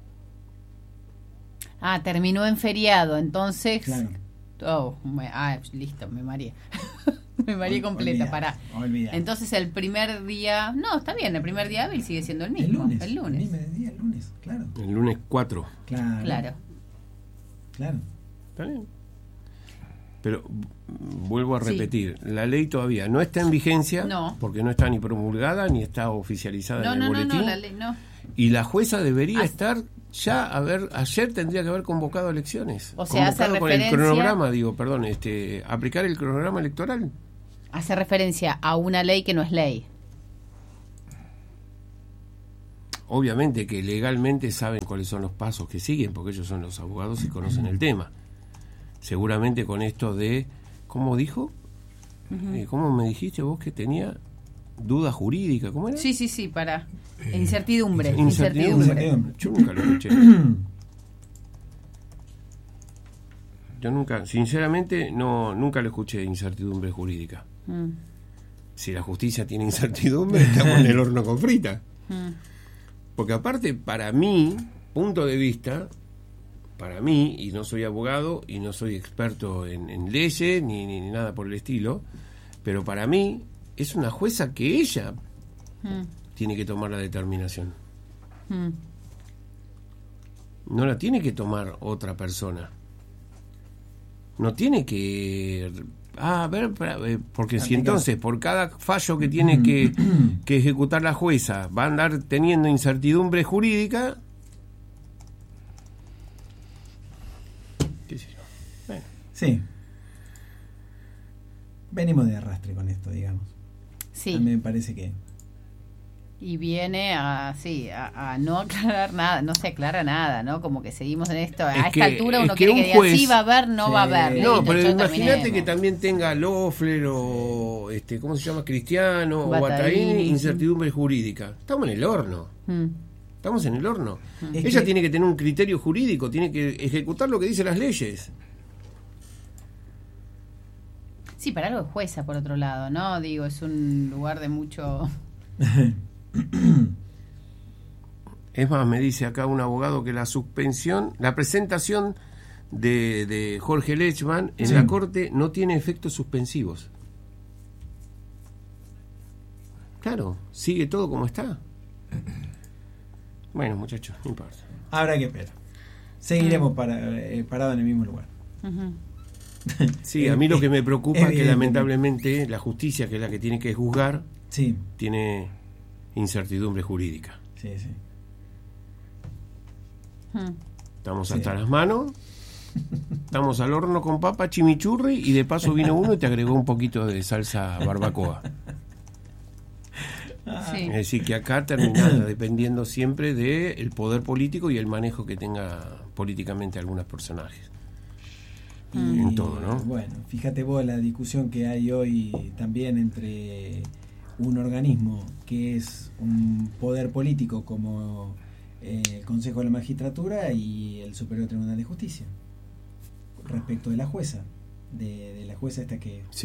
Speaker 1: Ah, terminó en feriado, entonces...
Speaker 2: Claro.
Speaker 1: Oh, me- ah, listo, me mareé. me mareé
Speaker 2: Ol-
Speaker 1: completa,
Speaker 2: olvidate,
Speaker 1: pará.
Speaker 2: olvidate.
Speaker 1: Entonces el primer día... No, está bien, el primer día hábil sigue siendo el
Speaker 2: El
Speaker 1: mismo.
Speaker 2: lunes.
Speaker 1: El lunes.
Speaker 2: El mismo día, el lunes, claro.
Speaker 4: El lunes cuatro.
Speaker 2: Claro.
Speaker 1: Claro.
Speaker 2: Claro.
Speaker 4: ¿Está bien? Pero mm, vuelvo a
Speaker 1: Sí.
Speaker 4: repetir, la ley todavía no está en vigencia
Speaker 1: No.
Speaker 4: porque no está ni promulgada ni está oficializada
Speaker 1: No,
Speaker 4: en el
Speaker 1: no, no,
Speaker 4: boletín.
Speaker 1: no, la ley no.
Speaker 4: Y la jueza debería
Speaker 1: As-
Speaker 4: estar ya, a ver, ayer tendría que haber convocado elecciones.
Speaker 1: O sea, hace
Speaker 4: Convocado con el
Speaker 1: referencia-
Speaker 4: cronograma, digo, perdón, este, aplicar el cronograma electoral.
Speaker 1: Hace referencia a una ley que no es ley.
Speaker 4: Obviamente que legalmente saben cuáles son los pasos que siguen, porque ellos son los abogados y conocen el tema. Seguramente con esto de, ¿cómo dijo? Uh-huh. eh, ¿Cómo me dijiste vos que tenía duda jurídica? ¿Cómo era?
Speaker 1: Sí, sí, sí, para eh, incertidumbre.
Speaker 4: Incertidumbre.
Speaker 1: Incertidumbre.
Speaker 4: Yo nunca lo escuché. Yo nunca, sinceramente, no nunca lo escuché, incertidumbre jurídica. Mm. Si la justicia tiene incertidumbre, estamos en el horno con frita. Mm. Porque aparte, para mí, punto de vista, para mí, y no soy abogado, y no soy experto en, en leyes, ni, ni, ni nada por el estilo, pero para mí, es una jueza que ella mm. tiene que tomar la determinación. Mm. No la tiene que tomar otra persona. No tiene que... Ah, a ver, porque si entonces por cada fallo que tiene que, que ejecutar la jueza va a andar teniendo incertidumbre jurídica,
Speaker 2: qué sé yo. Bueno. Sí. Venimos de arrastre con esto, digamos.
Speaker 1: Sí.
Speaker 2: A mí me parece que...
Speaker 1: Y viene a, sí, a, a no aclarar nada, no se aclara nada, ¿no? Como que seguimos en esto. A
Speaker 4: es
Speaker 1: esta
Speaker 4: que,
Speaker 1: altura uno
Speaker 4: que
Speaker 1: quiere que
Speaker 4: juez,
Speaker 1: diga sí va a haber, no sí. va a haber.
Speaker 4: No,
Speaker 1: listo,
Speaker 4: pero imagínate
Speaker 1: terminemos.
Speaker 4: que también tenga Loeffler o, este, ¿cómo se llama? Cristiano o
Speaker 1: Bataini,
Speaker 4: Bataini, incertidumbre jurídica. Estamos en el horno. Hmm. Estamos en el horno. Hmm. Ella que... tiene que tener un criterio jurídico, tiene que ejecutar lo que dicen las leyes.
Speaker 1: Sí, para algo es jueza, por otro lado, ¿no? Digo, es un lugar de mucho...
Speaker 4: Es más, me dice acá un abogado que la suspensión, la presentación de, de Jorge Lechman en sí. la corte no tiene efectos suspensivos. Claro, sigue todo como está. Bueno, muchachos, no importa.
Speaker 2: Habrá que esperar. Seguiremos para, eh, parados en el mismo lugar.
Speaker 1: Uh-huh.
Speaker 4: Sí, a mí lo que me preocupa es que lamentablemente la justicia, que es la que tiene que juzgar,
Speaker 2: sí.
Speaker 4: tiene incertidumbre jurídica.
Speaker 2: Sí, sí.
Speaker 4: Estamos
Speaker 2: sí.
Speaker 4: hasta las manos, estamos al horno con papa, chimichurri, y de paso vino uno y te agregó un poquito de salsa barbacoa. Sí. Es decir, que acá termina dependiendo siempre del poder político y el manejo que tenga políticamente algunos personajes.
Speaker 2: Y,
Speaker 4: en todo, ¿no?
Speaker 2: Bueno, fíjate vos la discusión que hay hoy también entre un organismo que es un poder político como eh, el Consejo de la Magistratura y el Superior Tribunal de Justicia respecto de la jueza de, de la jueza esta que
Speaker 4: sí.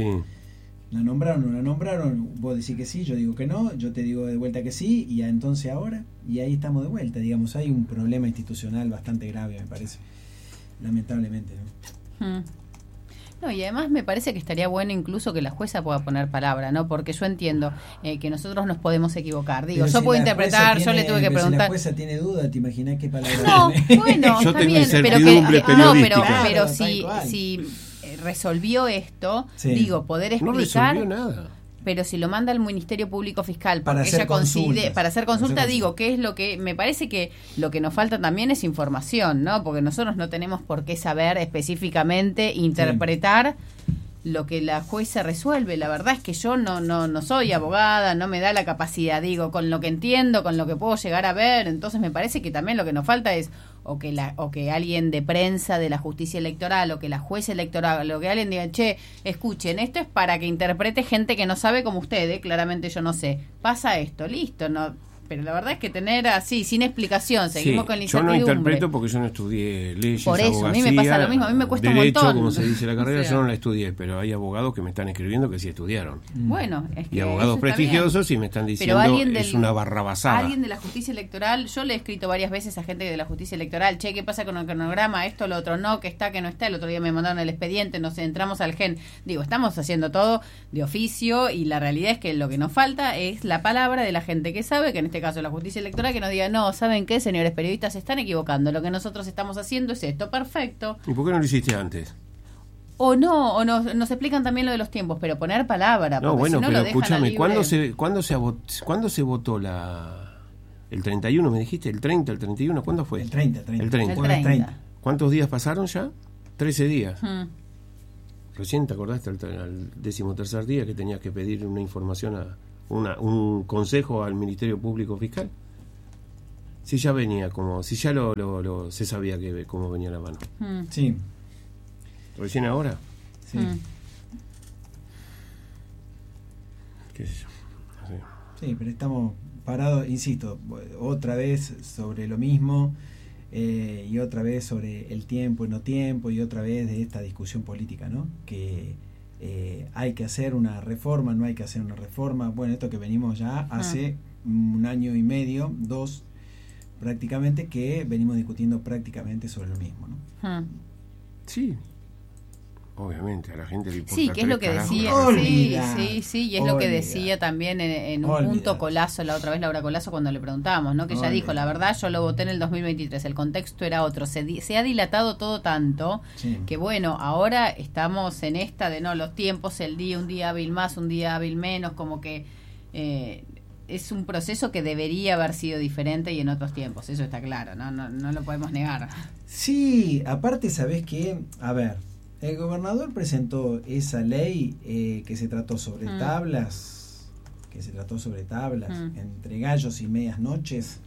Speaker 2: la nombraron o no la nombraron, vos decís que sí, yo digo que no, yo te digo de vuelta que sí, y entonces ahora, y ahí estamos de vuelta, digamos, hay un problema institucional bastante grave, me parece, lamentablemente, ¿no?
Speaker 1: Hmm. No, y además me parece que estaría bueno incluso que la jueza pueda poner palabra, ¿no? Porque yo entiendo eh, que nosotros nos podemos equivocar. Digo, pero yo si puedo interpretar, tiene, yo le tuve que preguntar. Si
Speaker 2: la jueza tiene duda, ¿te imaginas qué palabra
Speaker 1: no,
Speaker 2: tiene?
Speaker 1: Bueno,
Speaker 4: yo
Speaker 1: está
Speaker 4: tengo
Speaker 1: bien,
Speaker 4: incertidumbre
Speaker 1: pero que, no, pero,
Speaker 2: claro,
Speaker 1: pero si, si resolvió esto, sí. digo, poder explicar.
Speaker 4: No resolvió nada.
Speaker 1: Pero si lo manda al Ministerio Público Fiscal para ella considere, para hacer consulta, para hacer digo, ¿qué es lo que me parece que lo que nos falta también es información, ¿no? Porque nosotros no tenemos por qué saber específicamente interpretar sí. lo que la jueza resuelve. La verdad es que yo no no no soy abogada, no me da la capacidad, digo, con lo que entiendo, con lo que puedo llegar a ver, entonces me parece que también lo que nos falta es o que la o que alguien de prensa de la justicia electoral o que la jueza electoral o que alguien diga, che, escuchen, esto es para que interprete gente que no sabe como ustedes, claramente yo no sé, pasa esto, listo, no, pero la verdad es que tener así, sin explicación, seguimos
Speaker 4: sí,
Speaker 1: con la incertidumbre.
Speaker 4: Yo no interpreto porque yo no estudié leyes,
Speaker 1: por eso,
Speaker 4: abogacía,
Speaker 1: a mí me pasa lo mismo, a mí me cuesta
Speaker 4: derecho,
Speaker 1: un montón.
Speaker 4: como se dice la carrera,
Speaker 1: o sea,
Speaker 4: yo no la estudié, pero hay abogados que me están escribiendo que sí estudiaron.
Speaker 1: Bueno, es que
Speaker 4: y abogados prestigiosos y me están diciendo del, es una barrabasada.
Speaker 1: Alguien de la justicia electoral, yo le he escrito varias veces a gente de la justicia electoral, che, ¿qué pasa con el cronograma? Esto, lo otro, no, que está, que no está. El otro día me mandaron el expediente, nos entramos al gen. Digo, estamos haciendo todo de oficio y la realidad es que lo que nos falta es la palabra de la gente que sabe, que en este caso la justicia electoral, que nos diga, no, ¿saben qué, señores periodistas? Se están equivocando. Lo que nosotros estamos haciendo es esto, perfecto.
Speaker 4: ¿Y por qué no lo hiciste antes?
Speaker 1: O no, o nos, nos explican también lo de los tiempos, pero poner palabra.
Speaker 4: No, bueno,
Speaker 1: si no
Speaker 4: pero
Speaker 1: lo
Speaker 4: escúchame,
Speaker 1: libre...
Speaker 4: ¿cuándo se, ¿cuándo se, ¿cuándo se votó la el treinta y uno me dijiste, el treinta, el treinta y uno, ¿cuándo fue?
Speaker 2: El treinta, treinta.
Speaker 4: El treinta.
Speaker 1: El treinta.
Speaker 4: ¿Cuántos días pasaron ya? trece días.
Speaker 1: Mm.
Speaker 4: Recién te acordaste al, al decimotercer día que tenías que pedir una información, a una, un consejo al Ministerio Público Fiscal. Si ya venía, como si ya lo, lo, lo se sabía que cómo venía la mano.
Speaker 1: Mm.
Speaker 2: Sí.
Speaker 4: ¿Recién ahora?
Speaker 2: Sí.
Speaker 1: Mm.
Speaker 4: ¿Qué sé yo? No sé.
Speaker 2: Sí, pero estamos parados, insisto, otra vez sobre lo mismo, eh, y otra vez sobre el tiempo y no tiempo, y otra vez de esta discusión política, ¿no? Que eh, hay que hacer una reforma, no hay que hacer una reforma. Bueno, esto que venimos ya hace ah. un año y medio, dos, prácticamente, que venimos discutiendo prácticamente sobre lo mismo, ¿no?
Speaker 1: Ah.
Speaker 4: Sí. Obviamente, a la gente le importa.
Speaker 1: Sí, que es lo que decía, sí, sí, sí, y es Olvida. lo que decía también en, en un Olvida. punto Colazo, la otra vez Laura Colazo, cuando le preguntamos, ¿no? Que ella Olvida. dijo, la verdad, yo lo voté en el dos mil veintitrés, el contexto era otro, se, di, se ha dilatado todo tanto, sí. que bueno, ahora estamos en esta de, no, los tiempos, el día, un día hábil más, un día hábil menos, como que eh, es un proceso que debería haber sido diferente y en otros tiempos, eso está claro, ¿no? No, no lo podemos negar.
Speaker 2: Sí, aparte, ¿sabés qué? A ver, el gobernador presentó esa ley eh, que se trató sobre mm. tablas, que se trató sobre tablas, mm. entre gallos y medias noches.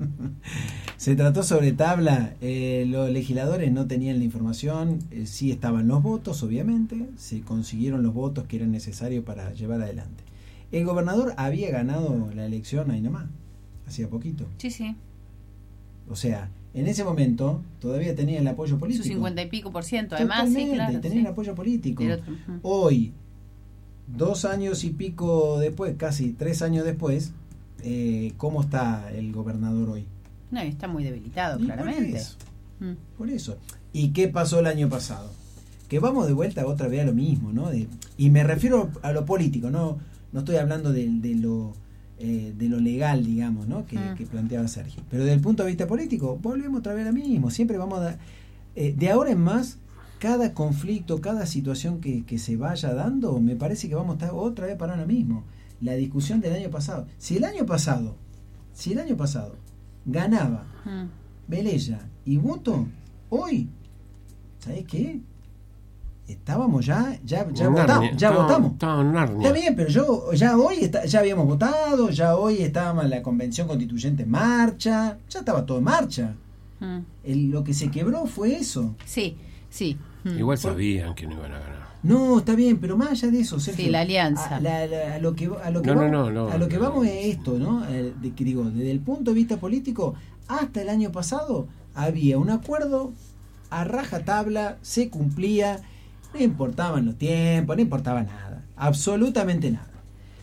Speaker 2: Se trató sobre tabla, eh, los legisladores no tenían la información, eh, sí estaban los votos, obviamente, se consiguieron los votos que eran necesarios para llevar adelante. El gobernador había ganado la elección ahí nomás, hacía poquito.
Speaker 1: Sí, sí.
Speaker 2: O sea, en ese momento todavía tenía el apoyo político.
Speaker 1: Su cincuenta y pico por ciento, además,
Speaker 2: Totalmente,
Speaker 1: sí, claro.
Speaker 2: tenía
Speaker 1: sí.
Speaker 2: el apoyo político.
Speaker 1: Otro, uh-huh.
Speaker 2: Hoy, dos años y pico después, casi tres años después, eh, ¿cómo está el gobernador hoy?
Speaker 1: No, está muy debilitado,
Speaker 2: y
Speaker 1: claramente.
Speaker 2: Por eso,
Speaker 1: mm.
Speaker 2: por eso. ¿Y qué pasó el año pasado? Que vamos de vuelta otra vez a lo mismo, ¿no? De, y me refiero a lo político, no, no estoy hablando de, de lo... Eh, de lo legal, digamos, ¿no? Que, mm. que planteaba Sergio. Pero desde el punto de vista político, volvemos otra vez a lo mismo. Siempre vamos a dar... Eh, de ahora en más, cada conflicto, cada situación que, que se vaya dando, me parece que vamos a estar otra vez para lo mismo. La discusión del año pasado. Si el año pasado, si el año pasado ganaba mm. Velella y Boto, hoy, ¿sabés qué? Estábamos ya, ya, ya votamos, ya
Speaker 4: estaba,
Speaker 2: votamos.
Speaker 4: Estaba
Speaker 2: Está bien, pero yo ya hoy está, ya habíamos votado, ya hoy estaba la convención constituyente en marcha, ya estaba todo en marcha. Mm. El, lo que se quebró fue eso.
Speaker 1: Sí, sí.
Speaker 4: Mm. Igual sabían que no iban a ganar.
Speaker 2: No, está bien, pero más allá de eso, Sergio,
Speaker 1: sí, la alianza.
Speaker 2: A, la, la, a lo que a lo que
Speaker 4: no,
Speaker 2: vamos,
Speaker 4: no, no, no,
Speaker 2: a lo que
Speaker 4: no,
Speaker 2: vamos
Speaker 4: no,
Speaker 2: es esto, ¿no? Eh, de, que digo, desde el punto de vista político, hasta el año pasado había un acuerdo a rajatabla, se cumplía. No importaban los tiempos, no importaba nada, absolutamente nada.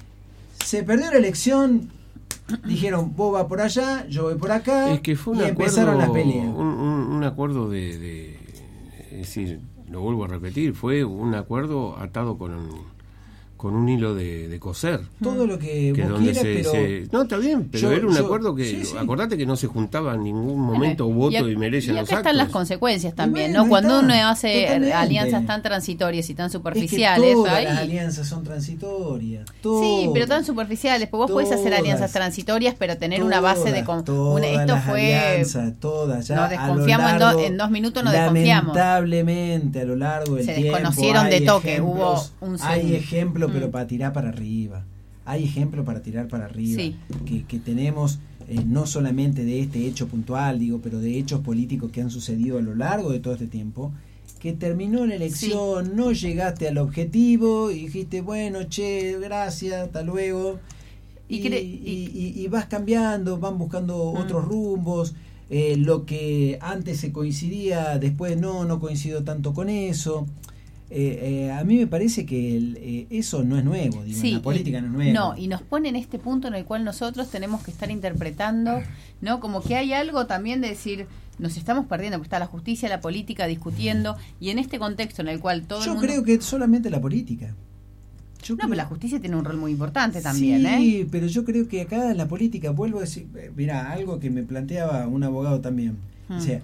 Speaker 2: Se perdió la elección, dijeron, vos vas por allá, yo voy por acá,
Speaker 4: es que fue un
Speaker 2: y
Speaker 4: acuerdo,
Speaker 2: empezaron las peleas.
Speaker 4: Un, un, un acuerdo de, de, es decir, lo vuelvo a repetir, fue un acuerdo atado con un, con un hilo de, de coser.
Speaker 2: Todo lo que,
Speaker 4: que
Speaker 2: vos
Speaker 4: donde
Speaker 2: quieras,
Speaker 4: se,
Speaker 2: pero...
Speaker 4: Se, no, está bien, pero
Speaker 2: yo,
Speaker 4: era un
Speaker 2: yo,
Speaker 4: acuerdo que,
Speaker 2: sí, sí.
Speaker 4: acordate que no se juntaba en ningún momento bueno, voto y, a, y merece
Speaker 1: y
Speaker 4: los
Speaker 1: acá
Speaker 4: actos.
Speaker 1: están las consecuencias también,
Speaker 2: bueno,
Speaker 1: ¿no? Cuando
Speaker 2: está,
Speaker 1: uno hace
Speaker 2: totalmente.
Speaker 1: alianzas tan transitorias y tan superficiales...
Speaker 2: Es que todas
Speaker 1: ahí...
Speaker 2: las alianzas son transitorias. Todas,
Speaker 1: sí, pero tan superficiales, porque vos
Speaker 2: todas,
Speaker 1: podés hacer alianzas transitorias, pero tener
Speaker 2: todas,
Speaker 1: una base de... Con,
Speaker 2: todas
Speaker 1: una, esto
Speaker 2: las
Speaker 1: fue...
Speaker 2: alianzas, todas, ya
Speaker 1: nos desconfiamos,
Speaker 2: a lo largo,
Speaker 1: en, do, en dos minutos nos desconfiamos.
Speaker 2: Lamentablemente, a lo largo del
Speaker 1: Se
Speaker 2: tiempo...
Speaker 1: Se desconocieron de toque,
Speaker 2: ejemplos,
Speaker 1: hubo un...
Speaker 2: Hay ejemplos,
Speaker 1: mm.
Speaker 2: pero para tirar para arriba. Hay ejemplos para tirar para arriba,
Speaker 1: sí.
Speaker 2: que, que tenemos eh, no solamente de este hecho puntual, digo, pero de hechos políticos que han sucedido a lo largo de todo este tiempo, que terminó la elección, sí. no llegaste al objetivo y dijiste, bueno, che, gracias, hasta luego, y, y, y, y, y vas cambiando, van buscando mm. otros rumbos, eh, lo que antes se coincidía, después no, no coincidió tanto con eso. Eh, eh, a mí me parece que el, eh, eso no es nuevo, digo,
Speaker 1: sí,
Speaker 2: la política
Speaker 1: y,
Speaker 2: no es nueva.
Speaker 1: No, y nos pone en este punto en el cual nosotros tenemos que estar interpretando, ¿no? Como que hay algo también de decir, nos estamos perdiendo, porque está la justicia, la política discutiendo, y en este contexto en el cual todo
Speaker 2: Yo
Speaker 1: el mundo...
Speaker 2: creo que solamente la política. Yo
Speaker 1: no,
Speaker 2: creo...
Speaker 1: pero la justicia tiene un rol muy importante también,
Speaker 2: sí,
Speaker 1: ¿eh?
Speaker 2: Sí, pero yo creo que acá la política, vuelvo a decir, mira, algo que me planteaba un abogado también, hmm. o sea,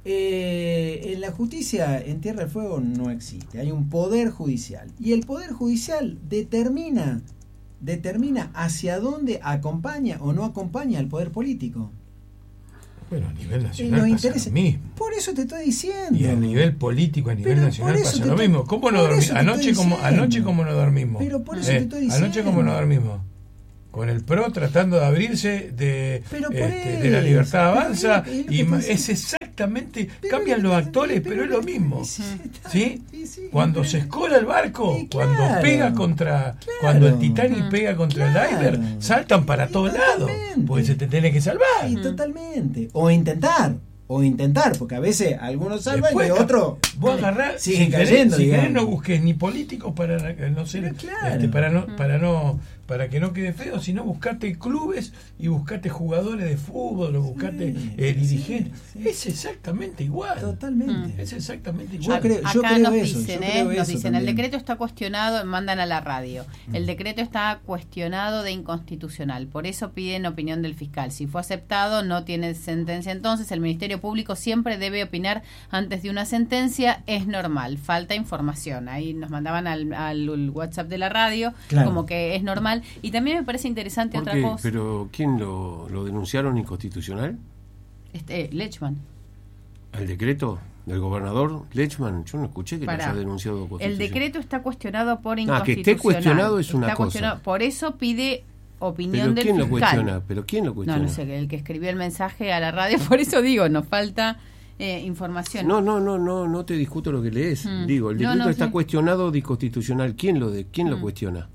Speaker 2: Eh, en la justicia en Tierra del Fuego no existe, hay un poder judicial y el poder judicial determina determina hacia dónde acompaña o no acompaña al poder político.
Speaker 3: Bueno, a nivel
Speaker 2: Y
Speaker 3: nacional
Speaker 2: los
Speaker 3: pasa
Speaker 2: intereses-
Speaker 3: lo mismo.
Speaker 2: Por eso te estoy diciendo.
Speaker 3: Y a nivel político, a nivel
Speaker 2: Pero
Speaker 3: nacional
Speaker 2: por eso
Speaker 3: pasa
Speaker 2: te
Speaker 3: lo
Speaker 2: estoy-
Speaker 3: mismo. ¿Cómo no
Speaker 2: por
Speaker 3: dormimos?
Speaker 2: eso te
Speaker 3: Anoche
Speaker 2: estoy
Speaker 3: como,
Speaker 2: diciendo.
Speaker 3: anoche como no dormimos.
Speaker 2: Pero por eso te estoy
Speaker 3: Anoche
Speaker 2: diciendo.
Speaker 3: como no dormimos. Con el PRO tratando de abrirse de,
Speaker 2: Pero por
Speaker 3: este, de la
Speaker 2: eso,
Speaker 3: libertad
Speaker 2: pero
Speaker 3: avanza
Speaker 2: es lo que
Speaker 3: y
Speaker 2: te
Speaker 3: ma-
Speaker 2: estoy
Speaker 3: es exactamente,
Speaker 2: Pero
Speaker 3: cambian
Speaker 2: es
Speaker 3: los
Speaker 2: lo que-
Speaker 3: actores,
Speaker 2: pero
Speaker 3: pero es
Speaker 2: es lo
Speaker 3: lo
Speaker 2: que-
Speaker 3: mismo.
Speaker 2: sí, está-
Speaker 3: ¿Sí?
Speaker 2: sí, sí,
Speaker 3: Cuando
Speaker 2: pero-
Speaker 3: se escola el barco,
Speaker 2: Sí,
Speaker 3: cuando
Speaker 2: claro.
Speaker 3: pega contra,
Speaker 2: Claro.
Speaker 3: cuando el Titanic pega contra
Speaker 2: Claro.
Speaker 3: el iceberg, saltan para
Speaker 2: Sí,
Speaker 3: todos lados,
Speaker 2: totalmente.
Speaker 3: porque se te tiene que salvar.
Speaker 2: Sí, totalmente. O intentar. O intentar, porque a veces algunos salvan
Speaker 3: Después,
Speaker 2: y otros
Speaker 3: vos agarrás,
Speaker 2: siguen
Speaker 3: si querés,
Speaker 2: cayendo.
Speaker 3: si querés
Speaker 2: digamos.
Speaker 3: no busques ni políticos para no ser,
Speaker 2: Pero claro.
Speaker 3: este, para no, para no, para que no quede feo, sino buscate clubes y buscate jugadores de fútbol o buscate
Speaker 2: Sí,
Speaker 3: eh,
Speaker 2: sí,
Speaker 3: dirigentes.
Speaker 2: sí.
Speaker 3: Es exactamente igual.
Speaker 2: Totalmente.
Speaker 3: Es exactamente
Speaker 2: Yo
Speaker 3: igual.
Speaker 2: creo-
Speaker 1: Acá
Speaker 2: yo creo
Speaker 1: nos
Speaker 2: eso,
Speaker 1: dicen,
Speaker 2: yo
Speaker 1: ¿eh?
Speaker 2: creo
Speaker 1: nos
Speaker 2: eso
Speaker 1: dicen, el
Speaker 2: también.
Speaker 1: decreto está cuestionado, mandan a la radio. El decreto está cuestionado de inconstitucional, por eso piden opinión del fiscal. Si fue aceptado, no tiene sentencia entonces. El Ministerio Público siempre debe opinar antes de una sentencia, es normal, falta información. Ahí nos mandaban al, al WhatsApp de la radio,
Speaker 2: Claro.
Speaker 1: como que es normal. Y también me parece interesante
Speaker 4: ¿Por
Speaker 1: otra
Speaker 4: qué?
Speaker 1: cosa.
Speaker 4: ¿Pero quién lo, lo denunciaron inconstitucional?
Speaker 1: Este, eh, Lechman.
Speaker 4: ¿El decreto del gobernador Lechman? Yo no escuché que
Speaker 1: Pará.
Speaker 4: lo haya denunciado
Speaker 1: El
Speaker 4: constitucional.
Speaker 1: decreto está cuestionado por
Speaker 4: Ah, que
Speaker 1: inconstitucional.
Speaker 4: esté cuestionado es una
Speaker 1: Está
Speaker 4: cosa.
Speaker 1: cuestionado, por eso pide opinión
Speaker 4: ¿Pero
Speaker 1: del
Speaker 4: quién lo
Speaker 1: fiscal.
Speaker 4: cuestiona? ¿Pero quién lo
Speaker 1: No,
Speaker 4: cuestiona?
Speaker 1: no sé, el que escribió el mensaje a la radio, por eso digo, nos falta eh, información.
Speaker 4: No, no, no, no, no te discuto lo que lees.
Speaker 1: Mm.
Speaker 4: Digo, el
Speaker 1: No,
Speaker 4: decreto
Speaker 1: no,
Speaker 4: está
Speaker 1: sí.
Speaker 4: cuestionado de inconstitucional. ¿Quién lo de quién lo
Speaker 1: Mm.
Speaker 4: cuestiona?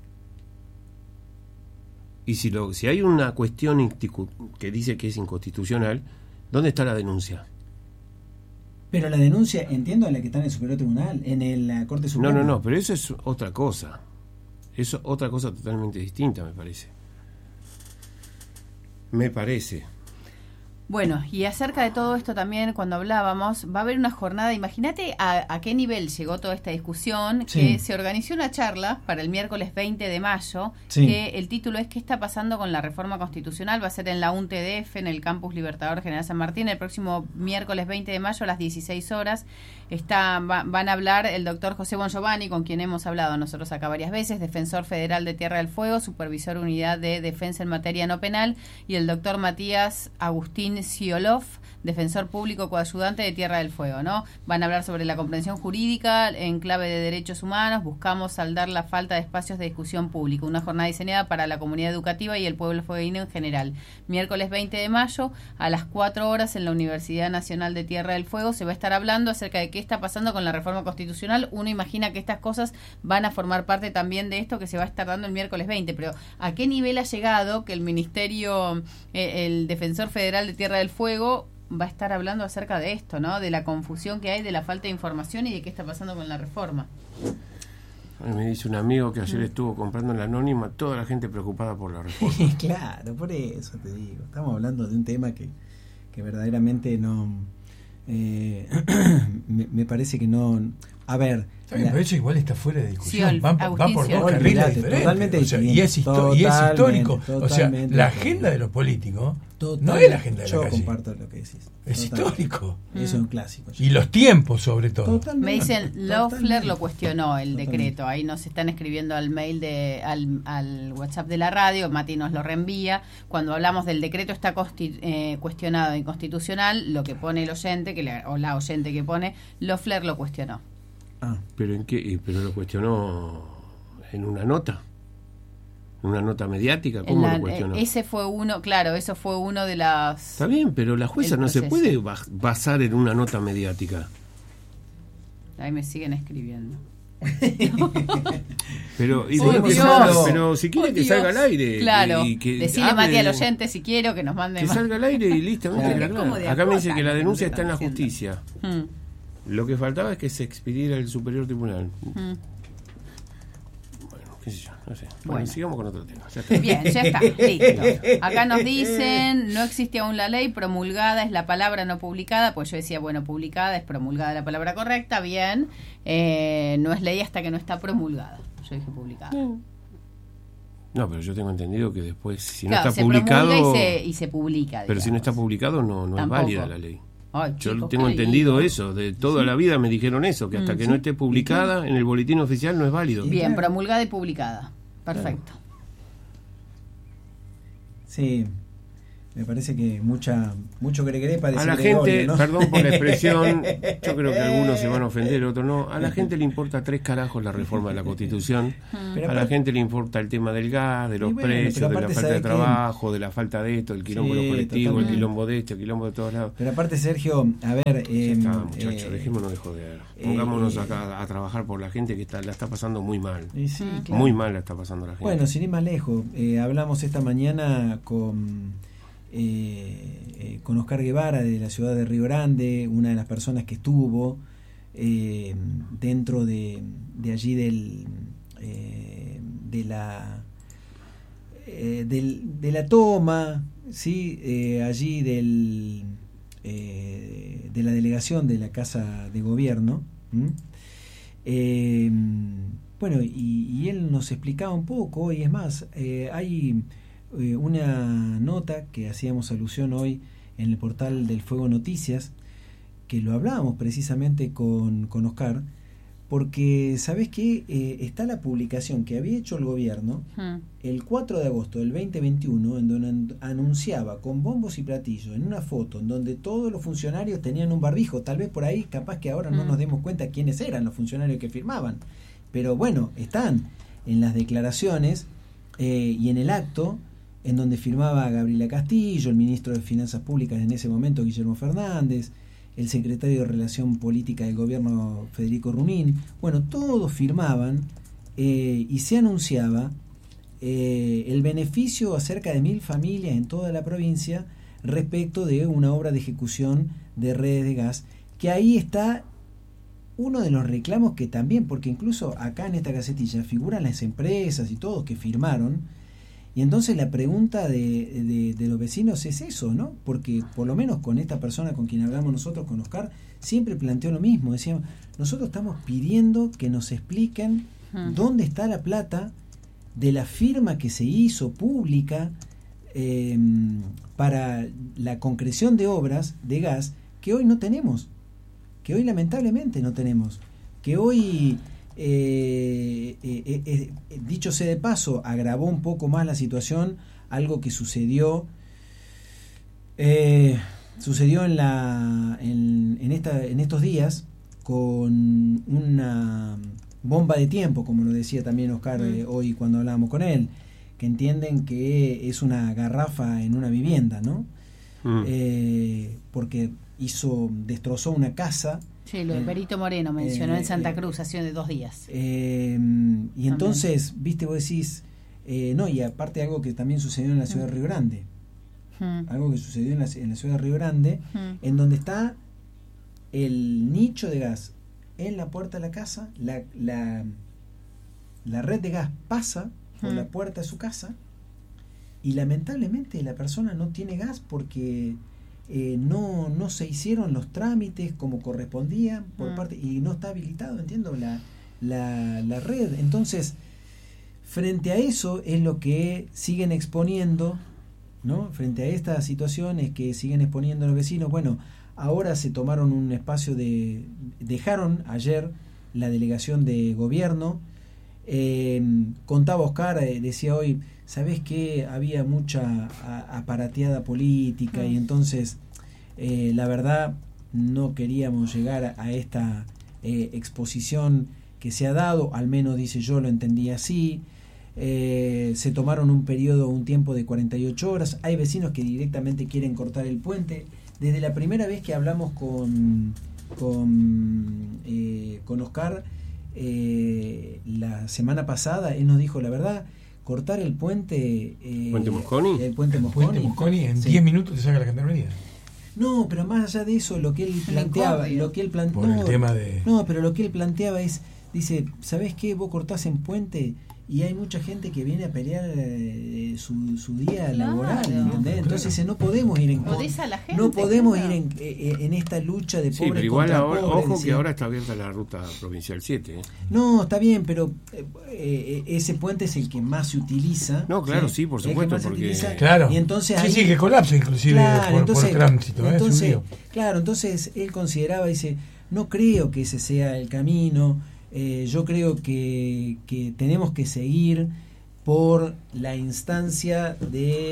Speaker 4: Y si lo si hay una cuestión insticu- que dice que es inconstitucional, ¿dónde está la denuncia?
Speaker 2: Pero la denuncia, entiendo, es la que está en el Superior Tribunal, en el, la Corte
Speaker 4: No,
Speaker 2: Suprema.
Speaker 4: no, no, pero eso es otra cosa. Eso es otra cosa totalmente distinta, me parece. Me parece.
Speaker 1: Bueno, y acerca de todo esto también, cuando hablábamos, va a haber una jornada, imagínate a, a qué nivel llegó toda esta discusión,
Speaker 2: Sí.
Speaker 1: que se organizó una charla para el miércoles veinte de mayo,
Speaker 2: Sí.
Speaker 1: que el título es ¿Qué está pasando con la reforma constitucional? Va a ser en la U N T D F, en el Campus Libertador General San Martín, el próximo miércoles veinte de mayo a las dieciséis horas. Está, va- van a hablar el doctor José Bongiovanni, con quien hemos hablado nosotros acá varias veces, defensor federal de Tierra del Fuego, supervisor unidad de defensa en materia no penal, y el doctor Matías Agustín Siolov, defensor público coayudante de Tierra del Fuego, ¿no? Van a hablar sobre la comprensión jurídica en clave de derechos humanos. Buscamos saldar la falta de espacios de discusión pública. Una jornada diseñada para la comunidad educativa y el pueblo fueguino en general. Miércoles veinte de mayo a las cuatro horas en la Universidad Nacional de Tierra del Fuego se va a estar hablando acerca de qué está pasando con la reforma constitucional. Uno imagina que estas cosas van a formar parte también de esto que se va a estar dando el miércoles veinte, pero ¿a qué nivel ha llegado que el Ministerio, eh, el Defensor Federal de Tierra del Fuego va a estar hablando acerca de esto, ¿no? De la confusión que hay, de la falta de información y de qué está pasando con la reforma?
Speaker 4: Me dice un amigo que ayer estuvo comprando en la Anónima, toda la gente preocupada por la reforma.
Speaker 2: Claro, por eso te digo. Estamos hablando de un tema que, que verdaderamente no... eh, me, me parece que no... A ver...
Speaker 3: Está bien,
Speaker 2: la-
Speaker 3: pero eso igual está fuera de discusión.
Speaker 1: Sí,
Speaker 3: van,
Speaker 1: Agustín,
Speaker 3: van por
Speaker 1: sí,
Speaker 3: dos
Speaker 2: olvídate,
Speaker 3: carriles diferentes.
Speaker 2: totalmente
Speaker 3: O sea, y, es histo-
Speaker 2: totalmente,
Speaker 3: y es histórico. O sea,
Speaker 2: totalmente
Speaker 3: la
Speaker 2: de acuerdo.
Speaker 3: agenda de los políticos
Speaker 2: total-
Speaker 3: no es la agenda de
Speaker 2: Yo
Speaker 3: la calle.
Speaker 2: comparto lo que decís.
Speaker 3: Es
Speaker 2: Totalmente.
Speaker 3: histórico.
Speaker 2: Eso es un clásico.
Speaker 3: Y los tiempos, sobre todo.
Speaker 2: Totalmente.
Speaker 1: Me dicen, Loeffler
Speaker 2: Totalmente.
Speaker 1: lo cuestionó el
Speaker 2: Totalmente.
Speaker 1: decreto. Ahí nos están escribiendo al mail de, al, al WhatsApp de la radio, Mati nos lo reenvía. Cuando hablamos del decreto está consti- eh, cuestionado inconstitucional, lo que pone el oyente, que le- o la oyente que pone, Loeffler lo cuestionó.
Speaker 2: Ah,
Speaker 4: ¿Pero en qué? Pero lo cuestionó en una nota. ¿En una nota mediática?
Speaker 1: En
Speaker 4: ¿Cómo
Speaker 1: la-
Speaker 4: lo cuestionó?
Speaker 1: eh, ese fue uno, claro, eso fue uno de las...
Speaker 4: Está bien, pero la jueza
Speaker 1: El
Speaker 4: no se
Speaker 1: proceso.
Speaker 4: puede ba- basar en una nota mediática.
Speaker 1: Ahí me siguen escribiendo.
Speaker 4: Pero, y
Speaker 1: Oh,
Speaker 4: bueno, que
Speaker 1: Dios.
Speaker 4: salga, pero si quiere
Speaker 1: Oh,
Speaker 4: que
Speaker 1: Dios.
Speaker 4: salga al aire.
Speaker 1: Claro,
Speaker 4: y que
Speaker 1: decirle
Speaker 4: hable-
Speaker 1: Mati al oyente si quiero que nos mande
Speaker 4: Que
Speaker 1: más.
Speaker 4: salga al aire y listo.
Speaker 2: Claro.
Speaker 4: claro,
Speaker 1: Es como de
Speaker 4: claro. Acá me dice
Speaker 1: acota
Speaker 4: que la
Speaker 1: lo que
Speaker 4: denuncia
Speaker 1: nos
Speaker 4: está en la
Speaker 1: están
Speaker 4: justicia.
Speaker 1: Mm,
Speaker 4: Lo que faltaba es que se expidiera el superior tribunal.
Speaker 1: mm.
Speaker 4: Bueno, qué sé yo, no sé. Bueno,
Speaker 1: Bueno.
Speaker 4: sigamos con otro tema. Ya está.
Speaker 1: Bien, ya está, listo. Acá nos dicen, no existe aún la ley, promulgada es la palabra no publicada, pues yo decía, bueno, publicada es promulgada la palabra correcta, bien, eh, no es ley hasta que no está promulgada. Yo dije publicada.
Speaker 4: No, pero yo tengo entendido que después, si no
Speaker 1: Claro,
Speaker 4: está
Speaker 1: se
Speaker 4: publicado.
Speaker 1: promulga y se, y se publica.
Speaker 4: Pero si no está
Speaker 1: digamos.
Speaker 4: publicado, no, no es
Speaker 1: Tampoco.
Speaker 4: válida la ley.
Speaker 1: Ay,
Speaker 4: Yo
Speaker 1: chicos,
Speaker 4: tengo
Speaker 1: qué
Speaker 4: entendido
Speaker 1: lío.
Speaker 4: eso. De toda la vida me dijeron eso, que hasta
Speaker 1: Mm,
Speaker 4: que
Speaker 1: sí.
Speaker 4: no esté publicada en el boletín oficial no es válido.
Speaker 2: Y
Speaker 1: Bien,
Speaker 2: claro.
Speaker 1: promulgada y publicada. Perfecto.
Speaker 2: Sí. Me parece que mucha mucho gregueré para decir
Speaker 4: a la
Speaker 2: Gregorio,
Speaker 4: gente,
Speaker 2: ¿no?
Speaker 4: perdón por la expresión, yo creo que algunos se van a ofender, otros no. A la gente le importa tres carajos la reforma de la Constitución.
Speaker 2: Pero
Speaker 4: a la gente le importa el tema del gas, de los
Speaker 2: bueno,
Speaker 4: precios, de la falta de
Speaker 2: que...
Speaker 4: trabajo, de la falta de esto, el quilombo
Speaker 2: sí,
Speaker 4: de los colectivos,
Speaker 2: totalmente.
Speaker 4: el quilombo de esto, el quilombo de todos lados.
Speaker 2: Pero aparte, Sergio, a ver... Eh,
Speaker 4: ya está, muchachos,
Speaker 2: eh,
Speaker 4: dejémonos de joder. Pongámonos
Speaker 2: eh,
Speaker 4: acá a trabajar por la gente que está la está pasando muy mal.
Speaker 2: Eh, sí, claro.
Speaker 4: Muy mal la está pasando la gente.
Speaker 2: Bueno, sin ir más lejos, eh, hablamos esta mañana con... Eh, eh, con Oscar Guevara de la ciudad de Río Grande, una de las personas que estuvo eh, dentro de, de allí del eh, de la eh, del, de la toma, sí, eh, allí del eh, de la delegación de la Casa de Gobierno. ¿Mm? Eh, bueno, y, y él nos explicaba un poco, y es más, eh, hay una nota que hacíamos alusión hoy en el portal del Fuego Noticias, que lo hablábamos precisamente con, con Oscar, porque ¿sabés qué? Eh, está la publicación que había hecho el gobierno hmm. el cuatro de agosto del veinte veintiuno, en donde anunciaba con bombos y platillos, en una foto en donde todos los funcionarios tenían un barbijo. Tal vez por ahí, capaz que ahora hmm. no nos demos cuenta quiénes eran los funcionarios que firmaban, pero bueno, están en las declaraciones eh, y en el acto en donde firmaba Gabriela Castillo, el ministro de Finanzas Públicas en ese momento, Guillermo Fernández, el secretario de Relación Política del gobierno, Federico Runín. Bueno, todos firmaban eh, y se anunciaba eh, el beneficio a cerca de mil familias en toda la provincia respecto de una obra de ejecución de redes de gas, que ahí está uno de los reclamos que también, porque incluso acá en esta gacetilla figuran las empresas y todos que firmaron. Y entonces la pregunta de, de, de los vecinos es eso, ¿no? Porque por lo menos con esta persona con quien hablamos nosotros, con Oscar, siempre planteó lo mismo. Decíamos, nosotros estamos pidiendo que nos expliquen hmm. dónde está la plata de la firma que se hizo pública eh, para la concreción de obras de gas que hoy no tenemos, que hoy lamentablemente no tenemos, que hoy... Eh, eh, eh, eh, dicho sea de paso, agravó un poco más la situación algo que sucedió eh, sucedió en la en, en esta en estos días con una bomba de tiempo, como lo decía también Oscar mm. eh, hoy cuando hablábamos con él, que entienden que es una garrafa en una vivienda, ¿no? Mm. Eh, porque hizo destrozó una casa.
Speaker 1: Sí, lo de Perito Moreno mencionó eh, en Santa Cruz hace dos días.
Speaker 2: Eh, y entonces, también. viste, vos decís, eh, no, y aparte algo que también sucedió en la ciudad mm. de Río Grande, mm. algo que sucedió en la, en la ciudad de Río Grande, mm. en donde está el nicho de gas en la puerta de la casa, la, la, la red de gas pasa por mm. la puerta de su casa, y lamentablemente la persona no tiene gas porque... Eh, no no se hicieron los trámites como correspondían por mm. parte y no está habilitado, entiendo, la, la, la red. Entonces, frente a eso es lo que siguen exponiendo, ¿no? Frente a estas situaciones que siguen exponiendo los vecinos. Bueno, ahora se tomaron un espacio de... Dejaron ayer la delegación de gobierno. Eh, contaba Oscar, eh, decía hoy, ¿sabés qué? Había mucha a, aparateada política mm. y entonces eh, la verdad no queríamos llegar a, a esta eh, exposición que se ha dado, al menos dice yo lo entendí así. Eh, se tomaron un periodo, un tiempo de cuarenta y ocho horas. Hay vecinos que directamente quieren cortar el puente. Desde la primera vez que hablamos con con, eh, con Oscar eh, la semana pasada, él nos dijo la verdad, cortar el puente eh,
Speaker 4: ¿Puente Mosconi?
Speaker 2: el puente
Speaker 3: el
Speaker 2: Mosconi,
Speaker 3: puente Mosconi en
Speaker 2: sí.
Speaker 3: diez minutos te saca la gendarmería.
Speaker 2: No, pero más allá de eso, lo que él planteaba, lo que él plante-
Speaker 3: por
Speaker 2: no,
Speaker 3: el tema de
Speaker 2: no, pero lo que él planteaba es, dice, ¿sabés qué? Vos cortás en puente y hay mucha gente que viene a pelear eh, su, su día
Speaker 1: claro.
Speaker 2: laboral, ¿entendés?
Speaker 3: Claro.
Speaker 2: Entonces eh, no podemos ir en
Speaker 1: contra, la gente,
Speaker 2: no podemos
Speaker 1: claro.
Speaker 2: ir en, eh, en esta lucha de pobres
Speaker 4: sí, pero igual
Speaker 2: contra
Speaker 4: ahora,
Speaker 2: pobres,
Speaker 4: ojo
Speaker 2: decía.
Speaker 4: que ahora está abierta la ruta provincial siete, ¿eh?
Speaker 2: No, está bien, pero eh, eh, ese puente es el que más se utiliza.
Speaker 4: No, claro, sí, por supuesto, porque
Speaker 2: utiliza,
Speaker 3: claro.
Speaker 2: Y entonces
Speaker 3: sí,
Speaker 2: ahí,
Speaker 3: sí, que colapsa inclusive
Speaker 2: claro,
Speaker 3: por,
Speaker 2: entonces,
Speaker 3: por tránsito,
Speaker 2: entonces,
Speaker 3: ¿eh?
Speaker 2: claro, entonces él consideraba, dice, no creo que ese sea el camino. Eh, yo creo que, que tenemos que seguir por la instancia de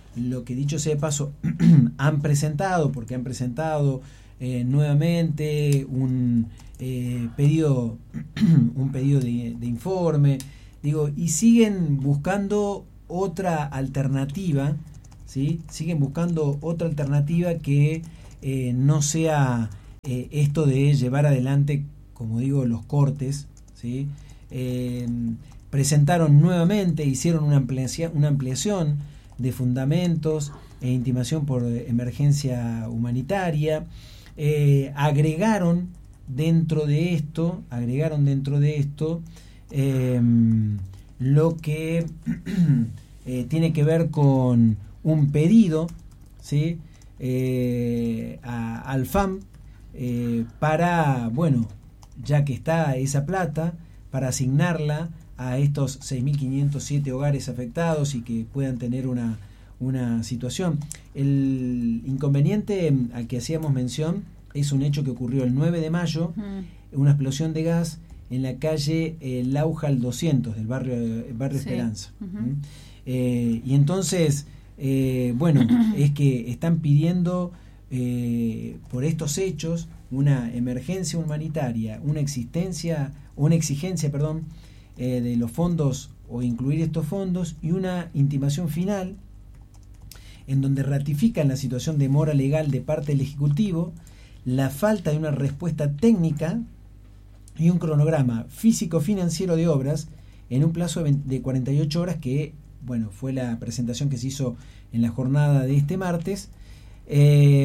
Speaker 2: lo que dicho sea de paso, han presentado, porque han presentado eh, nuevamente un eh, pedido, un pedido de, de informe, digo, y siguen buscando otra alternativa, ¿sí? Siguen buscando otra alternativa que eh, no sea eh, esto de llevar adelante, como digo, los cortes, ¿sí? Eh, presentaron nuevamente, hicieron una ampliación, una ampliación de fundamentos e intimación por emergencia humanitaria, eh, agregaron dentro de esto, agregaron dentro de esto eh, lo que eh, tiene que ver con un pedido, ¿sí? eh, a, al F A M eh, para, bueno, ya que está esa plata, para asignarla a estos seis mil quinientos siete hogares afectados y que puedan tener una, una situación. El inconveniente al que hacíamos mención es un hecho que ocurrió el nueve de mayo, uh-huh. una explosión de gas en la calle eh, Laujal doscientos del barrio, barrio sí. Esperanza. Uh-huh. ¿Mm? Eh, y entonces, eh, bueno, es que están pidiendo eh, por estos hechos una emergencia humanitaria, una existencia, una exigencia, perdón, eh, de los fondos o incluir estos fondos y una intimación final en donde ratifican la situación de mora legal de parte del Ejecutivo, la falta de una respuesta técnica y un cronograma físico-financiero de obras en un plazo de cuarenta y ocho horas que, bueno, fue la presentación que se hizo en la jornada de este martes, eh,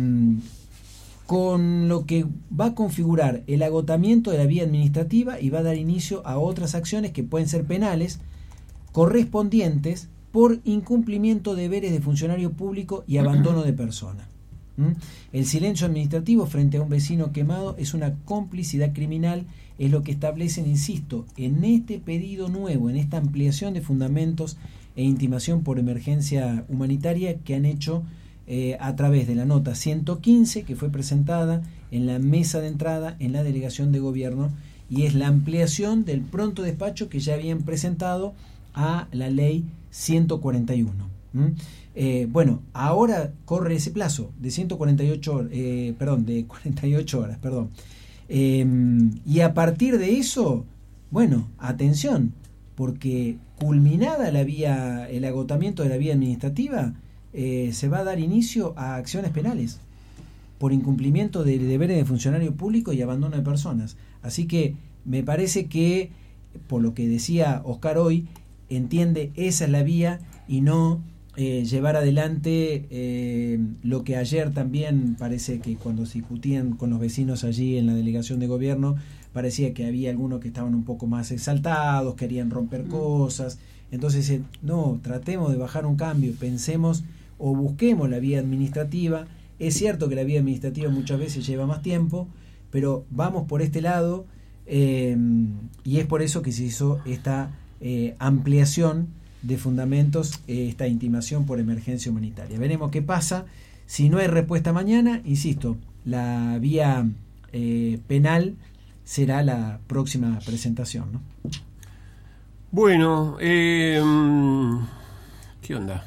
Speaker 2: con lo que va a configurar el agotamiento de la vía administrativa y va a dar inicio a otras acciones que pueden ser penales correspondientes por incumplimiento de deberes de funcionario público y abandono de persona. ¿Mm? El silencio administrativo frente a un vecino quemado es una complicidad criminal, es lo que establecen, insisto, en este pedido nuevo, en esta ampliación de fundamentos e intimación por emergencia humanitaria que han hecho eh, a través de la nota ciento quince que fue presentada en la mesa de entrada en la delegación de gobierno, y es la ampliación del pronto despacho que ya habían presentado a la ley ciento cuarenta y uno. ¿Mm? Eh, bueno, ahora corre ese plazo de ciento cuarenta y ocho horas, eh, perdón, de cuarenta y ocho horas, perdón. Eh, y a partir de eso, bueno, atención, porque culminada la vía, el agotamiento de la vía administrativa, eh, se va a dar inicio a acciones penales por incumplimiento de deberes de funcionario público y abandono de personas. Así que me parece que, por lo que decía Oscar hoy, entiende esa es la vía y no eh, llevar adelante eh, lo que ayer también parece que cuando se discutían con los vecinos allí en la delegación de gobierno, parecía que había algunos que estaban un poco más exaltados, querían romper cosas. Entonces, eh, no, tratemos de bajar un cambio, pensemos o busquemos la vía administrativa. Es cierto que la vía administrativa muchas veces lleva más tiempo, pero vamos por este lado eh, y es por eso que se hizo esta eh, ampliación de fundamentos, eh, esta intimación por emergencia humanitaria. Veremos qué pasa. Si no hay respuesta mañana, insisto, la vía eh, penal será la próxima presentación, ¿no?
Speaker 4: Bueno, eh, ¿qué onda?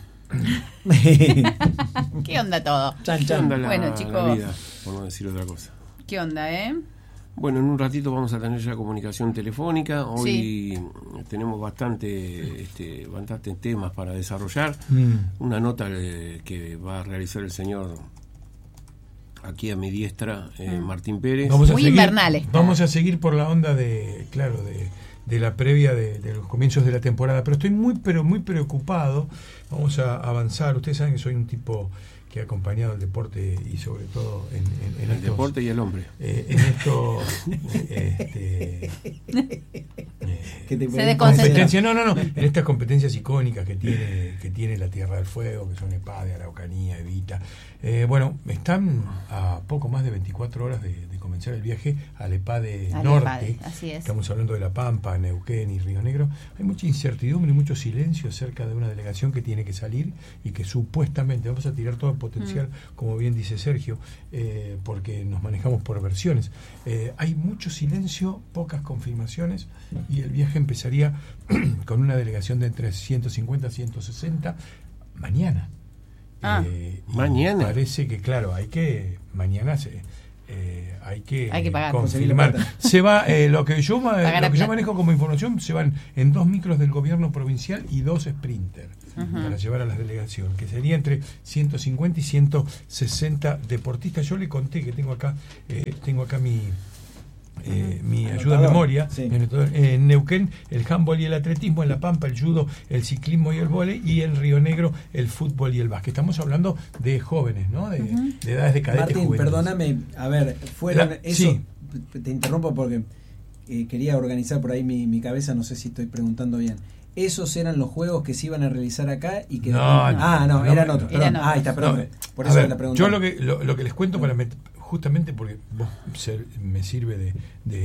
Speaker 1: ¿Qué onda todo?
Speaker 2: Chan,
Speaker 4: ¿Qué
Speaker 2: chan.
Speaker 4: onda la,
Speaker 1: Bueno, chicos,
Speaker 4: la vida, por no decir otra cosa?
Speaker 1: ¿Qué onda, eh?
Speaker 4: Bueno, en un ratito vamos a tener ya comunicación telefónica. Hoy
Speaker 1: Sí.
Speaker 4: tenemos bastante, este, bastantes temas para desarrollar.
Speaker 3: Mm.
Speaker 4: Una nota eh, que va a realizar el señor aquí a mi diestra, eh, Martín Pérez.
Speaker 3: Vamos a
Speaker 1: Muy
Speaker 3: seguir,
Speaker 1: invernal está.
Speaker 3: Vamos a seguir por la onda de, claro, de, de la previa de, de los comienzos de la temporada, pero estoy muy, pero muy preocupado. Vamos a avanzar. Ustedes saben que soy un tipo que ha acompañado el deporte y sobre todo en, en, en
Speaker 4: El
Speaker 3: estos,
Speaker 4: deporte y el hombre.
Speaker 3: eh, en estos este,
Speaker 2: Que te
Speaker 1: Se
Speaker 2: pueden-
Speaker 1: desconcentra.
Speaker 3: competencias, no, no, no, en estas competencias icónicas que tiene, que tiene la Tierra del Fuego, que son EPADE, Araucanía, Evita. Eh, bueno, están a poco más de veinticuatro horas de, de comenzar el viaje al EPADE
Speaker 1: Al
Speaker 3: Norte.
Speaker 1: EPADE, así es.
Speaker 3: Estamos hablando de La Pampa, Neuquén y Río Negro. Hay mucha incertidumbre y mucho silencio acerca de una delegación que tiene que salir y que supuestamente, vamos a tirar todo el potencial, mm. como bien dice Sergio, eh, porque nos manejamos por versiones. Eh, hay mucho silencio, pocas confirmaciones, y el viaje empezaría con una delegación de entre ciento cincuenta y ciento sesenta mañana.
Speaker 1: Ah,
Speaker 4: eh, mañana.
Speaker 3: Parece que, claro, hay que. Mañana se. Eh, hay que,
Speaker 1: hay que pagar,
Speaker 3: confirmar. Se va, eh, lo que yo,
Speaker 1: pagar
Speaker 3: lo que yo manejo como información, se van en dos micros del gobierno provincial y dos Sprinter uh-huh. para llevar a la delegación, que sería entre ciento cincuenta y ciento sesenta deportistas. Yo le conté que tengo acá, eh, tengo acá mi Eh, uh-huh. mi ayuda de memoria, sí. en, en Neuquén el handball y el atletismo, en La Pampa el judo, el ciclismo y el vóley, y en Río Negro el fútbol y el básquet. Estamos hablando de jóvenes, ¿no? De, uh-huh. de edades de cadetes.
Speaker 2: Martín,
Speaker 3: juveniles.
Speaker 2: Perdóname, a ver, fueron
Speaker 3: La,
Speaker 2: eso,
Speaker 3: sí.
Speaker 2: te interrumpo porque eh, quería organizar por ahí mi, mi cabeza, no sé si estoy preguntando bien. ¿Esos eran los juegos que se iban a realizar acá? y que
Speaker 3: No,
Speaker 2: no,
Speaker 3: no,
Speaker 2: Ah, no,
Speaker 3: no
Speaker 2: eran
Speaker 3: no,
Speaker 2: otros.
Speaker 1: Eran
Speaker 2: Perdón.
Speaker 1: otros.
Speaker 2: Ah, está, perdón.
Speaker 3: No,
Speaker 2: por eso
Speaker 3: ver,
Speaker 2: la pregunta.
Speaker 3: Yo lo que, lo, lo que les cuento para met, justamente porque vos se, me sirve de,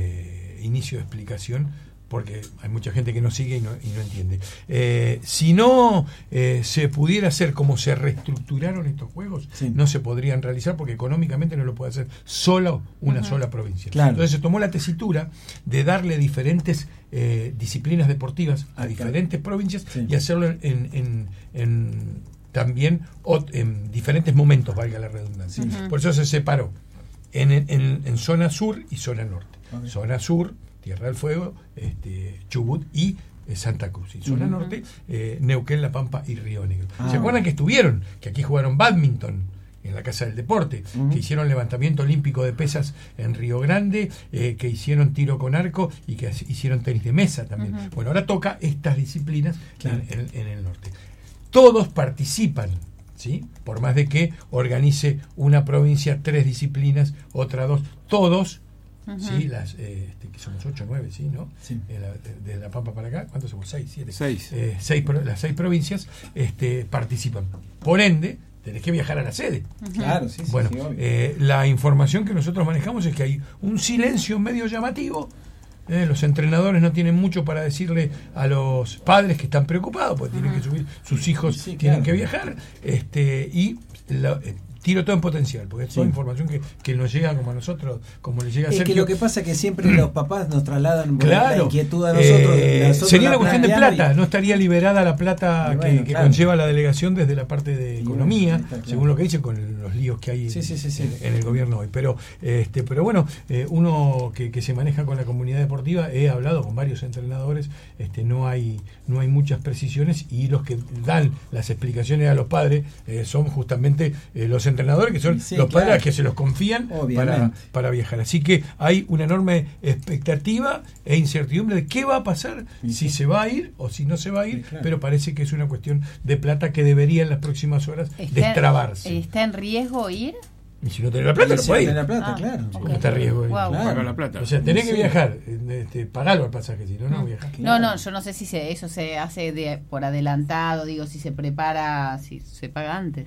Speaker 3: de inicio de explicación, porque hay mucha gente que no sigue y no, y no entiende. Eh, si no eh, se pudiera hacer como se reestructuraron estos juegos, sí. no se podrían realizar porque económicamente no lo puede hacer solo una uh-huh. sola provincia.
Speaker 2: Claro.
Speaker 3: Entonces se tomó la tesitura de darle diferentes eh, disciplinas deportivas a diferentes okay. provincias sí. y hacerlo en, en, en también en diferentes momentos, valga la redundancia. Uh-huh. Por eso se separó en, en, en zona sur y zona norte. Okay. Zona sur, Tierra del Fuego, este, Chubut y eh, Santa Cruz. Y zona uh-huh. norte, eh, Neuquén, La Pampa y Río Negro. Ah. ¿Se acuerdan que estuvieron? Que aquí jugaron bádminton en la Casa del Deporte, uh-huh. que hicieron levantamiento olímpico de pesas en Río Grande, eh, que hicieron tiro con arco y que hicieron tenis de mesa también. Uh-huh. Bueno, ahora toca estas disciplinas claro. en, en, en el norte. Todos participan, ¿sí? Por más de que organice una provincia tres disciplinas, otra dos, todos, uh-huh. ¿sí? Las, eh, este, que somos ocho, nueve, ¿sí? ¿No? Sí. De, la, de, de La Pampa para acá, ¿cuántos somos? Seis, siete.
Speaker 4: Seis.
Speaker 3: Eh, seis las seis provincias este, participan. Por ende, tenés que viajar a la sede.
Speaker 2: Uh-huh. Claro, sí, sí.
Speaker 3: Bueno,
Speaker 2: sí, obvio.
Speaker 3: Eh, la información que nosotros manejamos es que hay un silencio medio llamativo. Eh, los entrenadores no tienen mucho para decirle a los padres que están preocupados porque uh-huh. tienen que subir, sus hijos sí, tienen claro. que viajar, este y la, eh, tiro todo en potencial, porque es toda sí. información que, que nos llega como a nosotros, como le llega a
Speaker 2: Sergio. Es que lo que pasa es que siempre los papás nos trasladan
Speaker 3: claro.
Speaker 2: la inquietud a nosotros.
Speaker 3: Eh,
Speaker 2: nosotros
Speaker 3: sería
Speaker 2: la
Speaker 3: una cuestión de plata, y... no estaría liberada la plata
Speaker 2: bueno,
Speaker 3: que, que
Speaker 2: claro.
Speaker 3: conlleva la delegación desde la parte de sí, economía, bueno, claro. según lo que dice, con los líos que hay
Speaker 2: sí, sí, sí, sí.
Speaker 3: En, en el gobierno hoy. Pero este pero bueno, eh, uno que, que se maneja con la comunidad deportiva, he hablado con varios entrenadores, este no hay no hay muchas precisiones y los que dan las explicaciones a los padres eh, son justamente eh, los entrenadores, que son sí, los claro. padres que se los confían para, para viajar. Así que hay una enorme expectativa e incertidumbre de qué va a pasar, sí. si se va a ir o si no se va a ir, sí, claro. pero parece que es una cuestión de plata que debería en las próximas horas
Speaker 1: está,
Speaker 3: destrabarse.
Speaker 1: ¿Está en riesgo ir?
Speaker 3: Y si no tenés la plata, no puede ir.
Speaker 2: La plata,
Speaker 1: ah,
Speaker 2: claro.
Speaker 3: ¿Cómo okay. está en riesgo?
Speaker 1: Wow.
Speaker 3: Claro.
Speaker 4: Pagar la plata.
Speaker 3: O sea, tenés
Speaker 2: sí.
Speaker 3: que viajar, este, pagalo al pasaje, si no, no, no viajar.
Speaker 1: No, no, yo no sé si se, eso se hace de, por adelantado, digo, si se prepara, si se paga antes.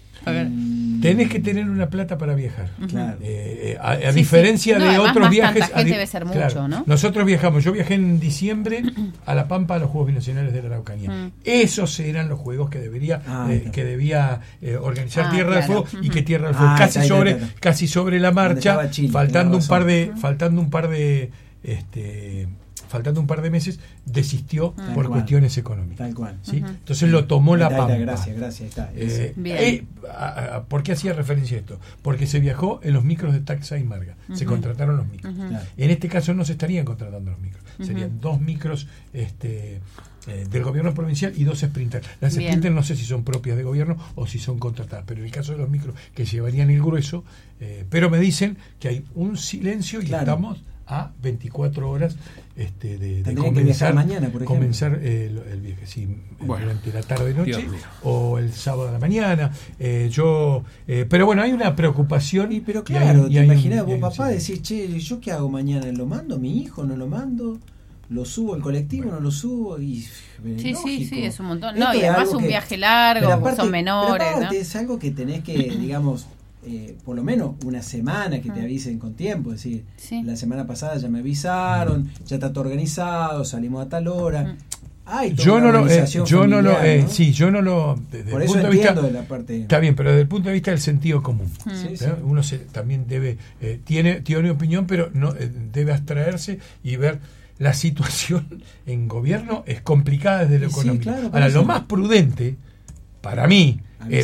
Speaker 3: Mm. Tenés que tener una plata para viajar.
Speaker 2: Claro.
Speaker 3: Eh, a, a sí, diferencia sí. No, de otros viajes.
Speaker 1: Tanta gente debe ser mucho,
Speaker 3: claro,
Speaker 1: ¿no?
Speaker 3: Nosotros viajamos. Yo viajé en diciembre a La Pampa a los Juegos Binacionales de la Araucanía. Mm. Esos eran los juegos que debería ah, eh, no. que debía eh, organizar ah, Tierra claro. del Fuego uh-huh. y que Tierra del Fuego ah, casi sobre está, está. casi sobre la marcha, Chile, faltando un par de uh-huh. faltando un par de este faltando un par de meses, desistió
Speaker 2: Tal
Speaker 3: por
Speaker 2: cual.
Speaker 3: cuestiones económicas.
Speaker 2: Tal cual.
Speaker 3: ¿Sí? Uh-huh. Entonces lo tomó la Pampa.
Speaker 2: Gracias, gracias. Está,
Speaker 3: eh, eh, a, a, ¿Por qué hacía referencia a esto? Porque se viajó en los micros de Taxa y Marga. Uh-huh. Se contrataron los micros. Uh-huh. Claro. En este caso no se estarían contratando los micros. Uh-huh. Serían dos micros este, eh, del gobierno provincial y dos Sprinter. Las Bien. Sprinter no sé si son propias de gobierno o si son contratadas, pero en el caso de los micros que llevarían el grueso, eh, pero me dicen que hay un silencio y claro. estamos a veinticuatro horas este, de, de comenzar,
Speaker 2: mañana, por
Speaker 3: comenzar eh, el, el viaje, sí, bueno, durante la tarde noche o el sábado a la mañana. Eh, yo, eh, pero bueno, hay una preocupación.
Speaker 2: Y pero claro, y hay, te imaginas vos, papá, decís, che, ¿yo qué hago mañana? ¿Lo mando? ¿Mi hijo? ¿No lo mando? ¿Lo subo al colectivo? Bueno. ¿No lo subo? Y,
Speaker 1: sí, lógico. sí, sí, es un montón. No, y además un que, viaje largo, aparte, son menores.
Speaker 2: Pero aparte,
Speaker 1: ¿no?
Speaker 2: es algo que tenés que, digamos, Eh, por lo menos una semana que te avisen con tiempo, es decir, sí. la semana pasada ya me avisaron, ya está todo organizado, salimos a tal hora. Hay toda
Speaker 3: yo
Speaker 2: una
Speaker 3: no lo, eh, yo
Speaker 2: familiar,
Speaker 3: no lo, eh,
Speaker 2: ¿no?
Speaker 3: sí, yo no lo. Desde
Speaker 2: por
Speaker 3: el
Speaker 2: eso
Speaker 3: punto
Speaker 2: entiendo
Speaker 3: de, vista,
Speaker 2: de la parte.
Speaker 3: Está bien, pero desde el punto de vista del sentido común,
Speaker 2: sí, sí.
Speaker 3: uno se, también debe eh, tiene tiene opinión, pero no eh, debe abstraerse y ver. La situación en gobierno es complicada desde lo
Speaker 2: sí,
Speaker 3: económico.
Speaker 2: Claro,
Speaker 3: Ahora,
Speaker 2: eso.
Speaker 3: lo más prudente para mí Avisa. era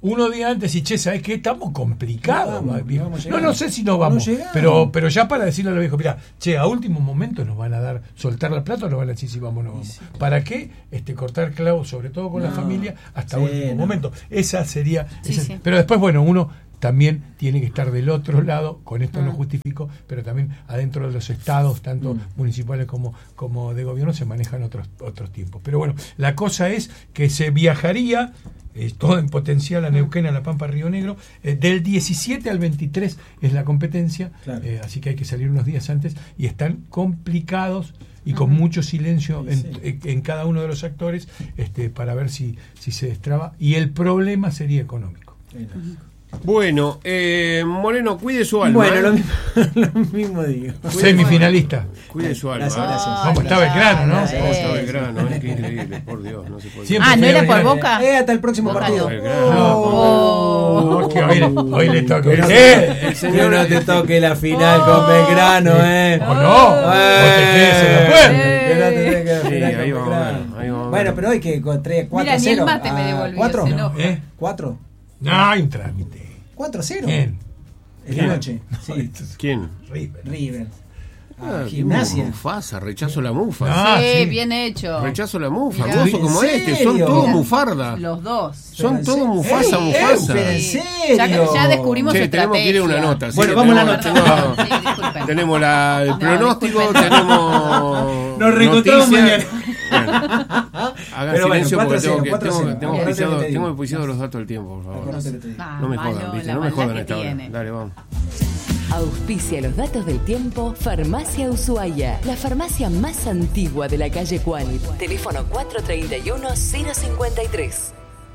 Speaker 3: uno día antes y che, ¿sabes qué? Estamos complicados.
Speaker 2: No, vamos,
Speaker 3: viejo.
Speaker 2: no, vamos
Speaker 3: no, no sé si nos vamos,
Speaker 2: no
Speaker 3: pero pero ya para decirle a los viejos, mira, che, a último momento nos van a dar, soltar la plata o nos van a decir si vamos o no vamos. Sí. ¿Para qué? Este, cortar clavos, sobre todo con no, la familia, hasta sí, último no. momento. Esa sería... Sí, esa, sí. Pero después, bueno, uno también tiene que estar del otro lado, con esto ah. no justifico, pero también adentro de los estados, tanto mm. municipales como, como de gobierno, se manejan otros, otros tiempos. Pero bueno, la cosa es que se viajaría... Eh, todo en potencial a Neuquén, a La Pampa, Río Negro, eh, del diecisiete al veintitrés es la competencia, claro. eh, así que hay que salir unos días antes y están complicados y uh-huh. con mucho silencio sí, en, sí. en cada uno de los actores este, para ver si, si se destraba, y el problema sería económico.
Speaker 4: Uh-huh. Bueno, eh, Moreno, cuide su alma.
Speaker 2: Bueno,
Speaker 4: ¿eh?
Speaker 2: lo, mismo, lo mismo digo.
Speaker 3: Semifinalista.
Speaker 4: Cuide su alma.
Speaker 2: Gracias, gracias.
Speaker 3: Vamos, está Belgrano, ¿no?
Speaker 4: Vamos, está Belgrano, es que increíble, por Dios. No se puede
Speaker 1: Siempre ah, ¿no era por Boca?
Speaker 2: Eh, hasta el próximo
Speaker 1: Boca
Speaker 2: partido.
Speaker 3: No, oh. no, que hoy, hoy le toca.
Speaker 2: Que no,
Speaker 3: ¿Eh?
Speaker 2: el señor no te toque la final oh. con Belgrano, ¿eh?
Speaker 3: ¿O no?
Speaker 2: Eh.
Speaker 3: ¿O te quedes en la puerta?
Speaker 2: Que no te toque la
Speaker 4: sí,
Speaker 2: final
Speaker 4: ahí
Speaker 2: con
Speaker 4: vamos
Speaker 2: Belgrano.
Speaker 4: Ahí vamos
Speaker 2: bueno, pero hoy que con tres, cuatro cero.
Speaker 1: Mira, ni el mate me devolvió.
Speaker 2: ¿cuatro?
Speaker 3: No, ¿eh?
Speaker 2: ¿cuatro?
Speaker 3: No, hay un trámite.
Speaker 2: cuatro cero.
Speaker 3: ¿Quién?
Speaker 2: Esta noche. Sí.
Speaker 4: ¿Quién?
Speaker 2: River. River.
Speaker 4: Ah,
Speaker 2: Gimnasia.
Speaker 4: Mufasa, rechazo la mufa.
Speaker 1: Ah, sí, sí, bien hecho.
Speaker 4: Rechazo la mufa, mozo como este, son todos mufarda.
Speaker 1: Los dos.
Speaker 4: Son todos Mufasa,
Speaker 2: ey,
Speaker 4: Mufasa.
Speaker 2: Ey, ¿en serio?
Speaker 1: Ya, ya descubrimos
Speaker 4: che,
Speaker 1: su
Speaker 4: tenemos
Speaker 1: estrategia.
Speaker 4: que ir a una nota.
Speaker 2: Bueno,
Speaker 4: sí,
Speaker 2: vamos a la
Speaker 4: nota.
Speaker 1: No, sí, disculpen.
Speaker 4: Tenemos la, el
Speaker 1: no,
Speaker 4: pronóstico,
Speaker 1: disculpen.
Speaker 4: tenemos
Speaker 2: nos reencontramos mañana.
Speaker 4: Bueno, hagan
Speaker 2: pero
Speaker 4: silencio
Speaker 2: bueno,
Speaker 4: porque tengo
Speaker 2: cero,
Speaker 4: que
Speaker 2: cuatro
Speaker 4: tengo,
Speaker 2: cero.
Speaker 4: tengo,
Speaker 2: Cuatro
Speaker 4: pisado,
Speaker 2: cero
Speaker 4: tengo pisado los datos del tiempo, por favor.
Speaker 1: Ah,
Speaker 4: No me
Speaker 1: malo,
Speaker 4: jodan, ¿viste?
Speaker 1: la
Speaker 4: No me jodan
Speaker 1: maldad
Speaker 4: a esta
Speaker 1: que
Speaker 4: hora.
Speaker 1: tiene.
Speaker 4: Dale, vamos.
Speaker 5: Auspicia los datos del tiempo Farmacia Ushuaia, la farmacia más antigua de la calle Quanit. Teléfono cuatro tres uno, cero cinco tres.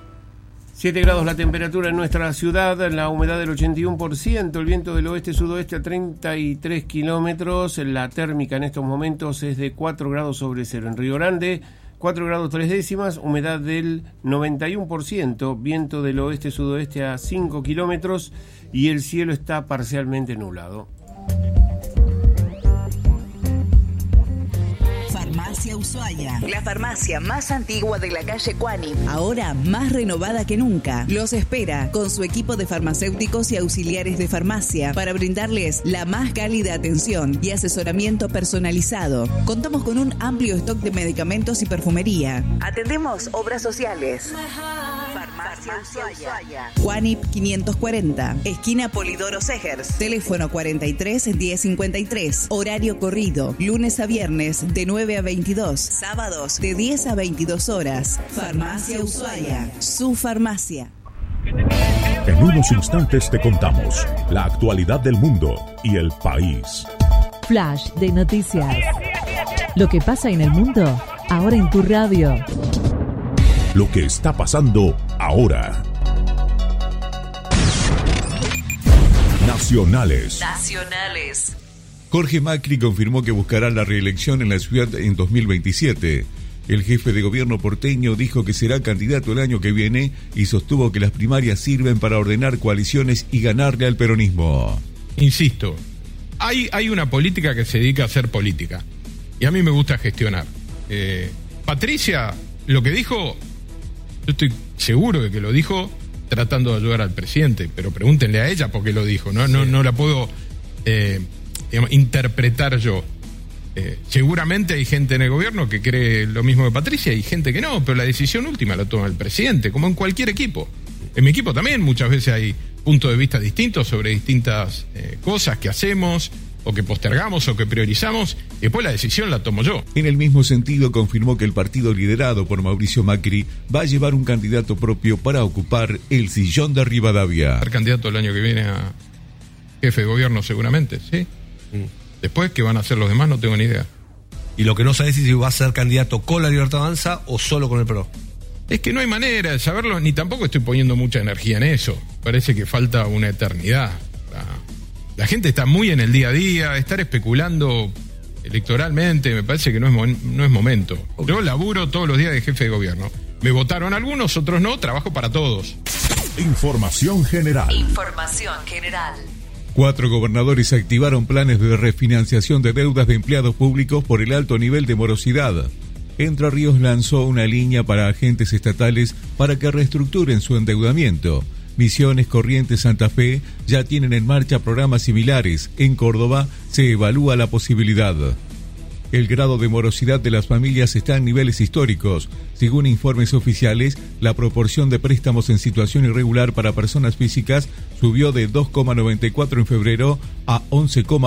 Speaker 4: siete grados la temperatura en nuestra ciudad, la humedad del ochenta y uno por ciento, el viento del oeste-sudoeste a treinta y tres kilómetros, la térmica en estos momentos es de cuatro grados sobre cero. En Río Grande, cuatro grados tres décimas, humedad del noventa y uno por ciento, viento del oeste-sudoeste a cinco kilómetros y el cielo está parcialmente nublado.
Speaker 5: Farmacia Ushuaia, la farmacia más antigua de la calle Quanit, ahora más renovada que nunca. Los espera con su equipo de farmacéuticos y auxiliares de farmacia para brindarles la más cálida atención y asesoramiento personalizado. Contamos con un amplio stock de medicamentos y perfumería. Atendemos obras sociales. Farmacia Ushuaia, Quanit quinientos cuarenta, esquina Polidoro Segers. Teléfono cuarenta y tres, diez cincuenta y tres. Horario corrido, lunes a viernes de nueve a veintidós, sábados de diez a veintidós horas. Farmacia Ushuaia, su farmacia.
Speaker 6: En unos instantes te contamos la actualidad del mundo y el país.
Speaker 7: Flash de noticias. Lo que pasa en el mundo, ahora en tu radio.
Speaker 6: Lo que está pasando ahora. Nacionales.
Speaker 5: Nacionales.
Speaker 8: Jorge Macri confirmó que buscará la reelección en la ciudad en dos mil veintisiete. El jefe de gobierno porteño dijo que será candidato el año que viene y sostuvo que las primarias sirven para ordenar coaliciones y ganarle al peronismo.
Speaker 9: Insisto, hay, hay una política que se dedica a hacer política y a mí me gusta gestionar. Eh, Patricia, lo que dijo, yo estoy seguro de que lo dijo tratando de ayudar al presidente, pero pregúntenle a ella por qué lo dijo, no, no, no la puedo eh, digamos, interpretar yo. Eh, seguramente hay gente en el gobierno que cree lo mismo que Patricia y gente que no, pero la decisión última la toma el presidente, como en cualquier equipo. En mi equipo también muchas veces hay puntos de vista distintos sobre distintas eh, cosas que hacemos o que postergamos o que priorizamos, y después la decisión la tomo yo.
Speaker 8: En el mismo sentido, confirmó que el partido liderado por Mauricio Macri va a llevar un candidato propio para ocupar el sillón de Rivadavia.
Speaker 9: Ser candidato el año que viene a jefe de gobierno seguramente, ¿sí? Mm. Después, ¿qué van a hacer los demás? No tengo ni idea.
Speaker 10: Y lo que no sabes es si va a ser candidato con la Libertad Avanza o solo con el P R O.
Speaker 9: Es que no hay manera de saberlo, ni tampoco estoy poniendo mucha energía en eso. Parece que falta una eternidad. La, la gente está muy en el día a día, estar especulando electoralmente, me parece que no es, no es momento. Okay. Yo laburo todos los días de jefe de gobierno. Me votaron algunos, otros no, trabajo para todos.
Speaker 6: Información general.
Speaker 5: Información general.
Speaker 8: Cuatro gobernadores activaron planes de refinanciación de deudas de empleados públicos por el alto nivel de morosidad. Entre Ríos lanzó una línea para agentes estatales para que reestructuren su endeudamiento. Misiones, Corrientes, Santa Fe ya tienen en marcha programas similares. En Córdoba se evalúa la posibilidad. El grado de morosidad de las familias está en niveles históricos. Según informes oficiales, la proporción de préstamos en situación irregular para personas físicas subió de dos coma noventa y cuatro en febrero a once coma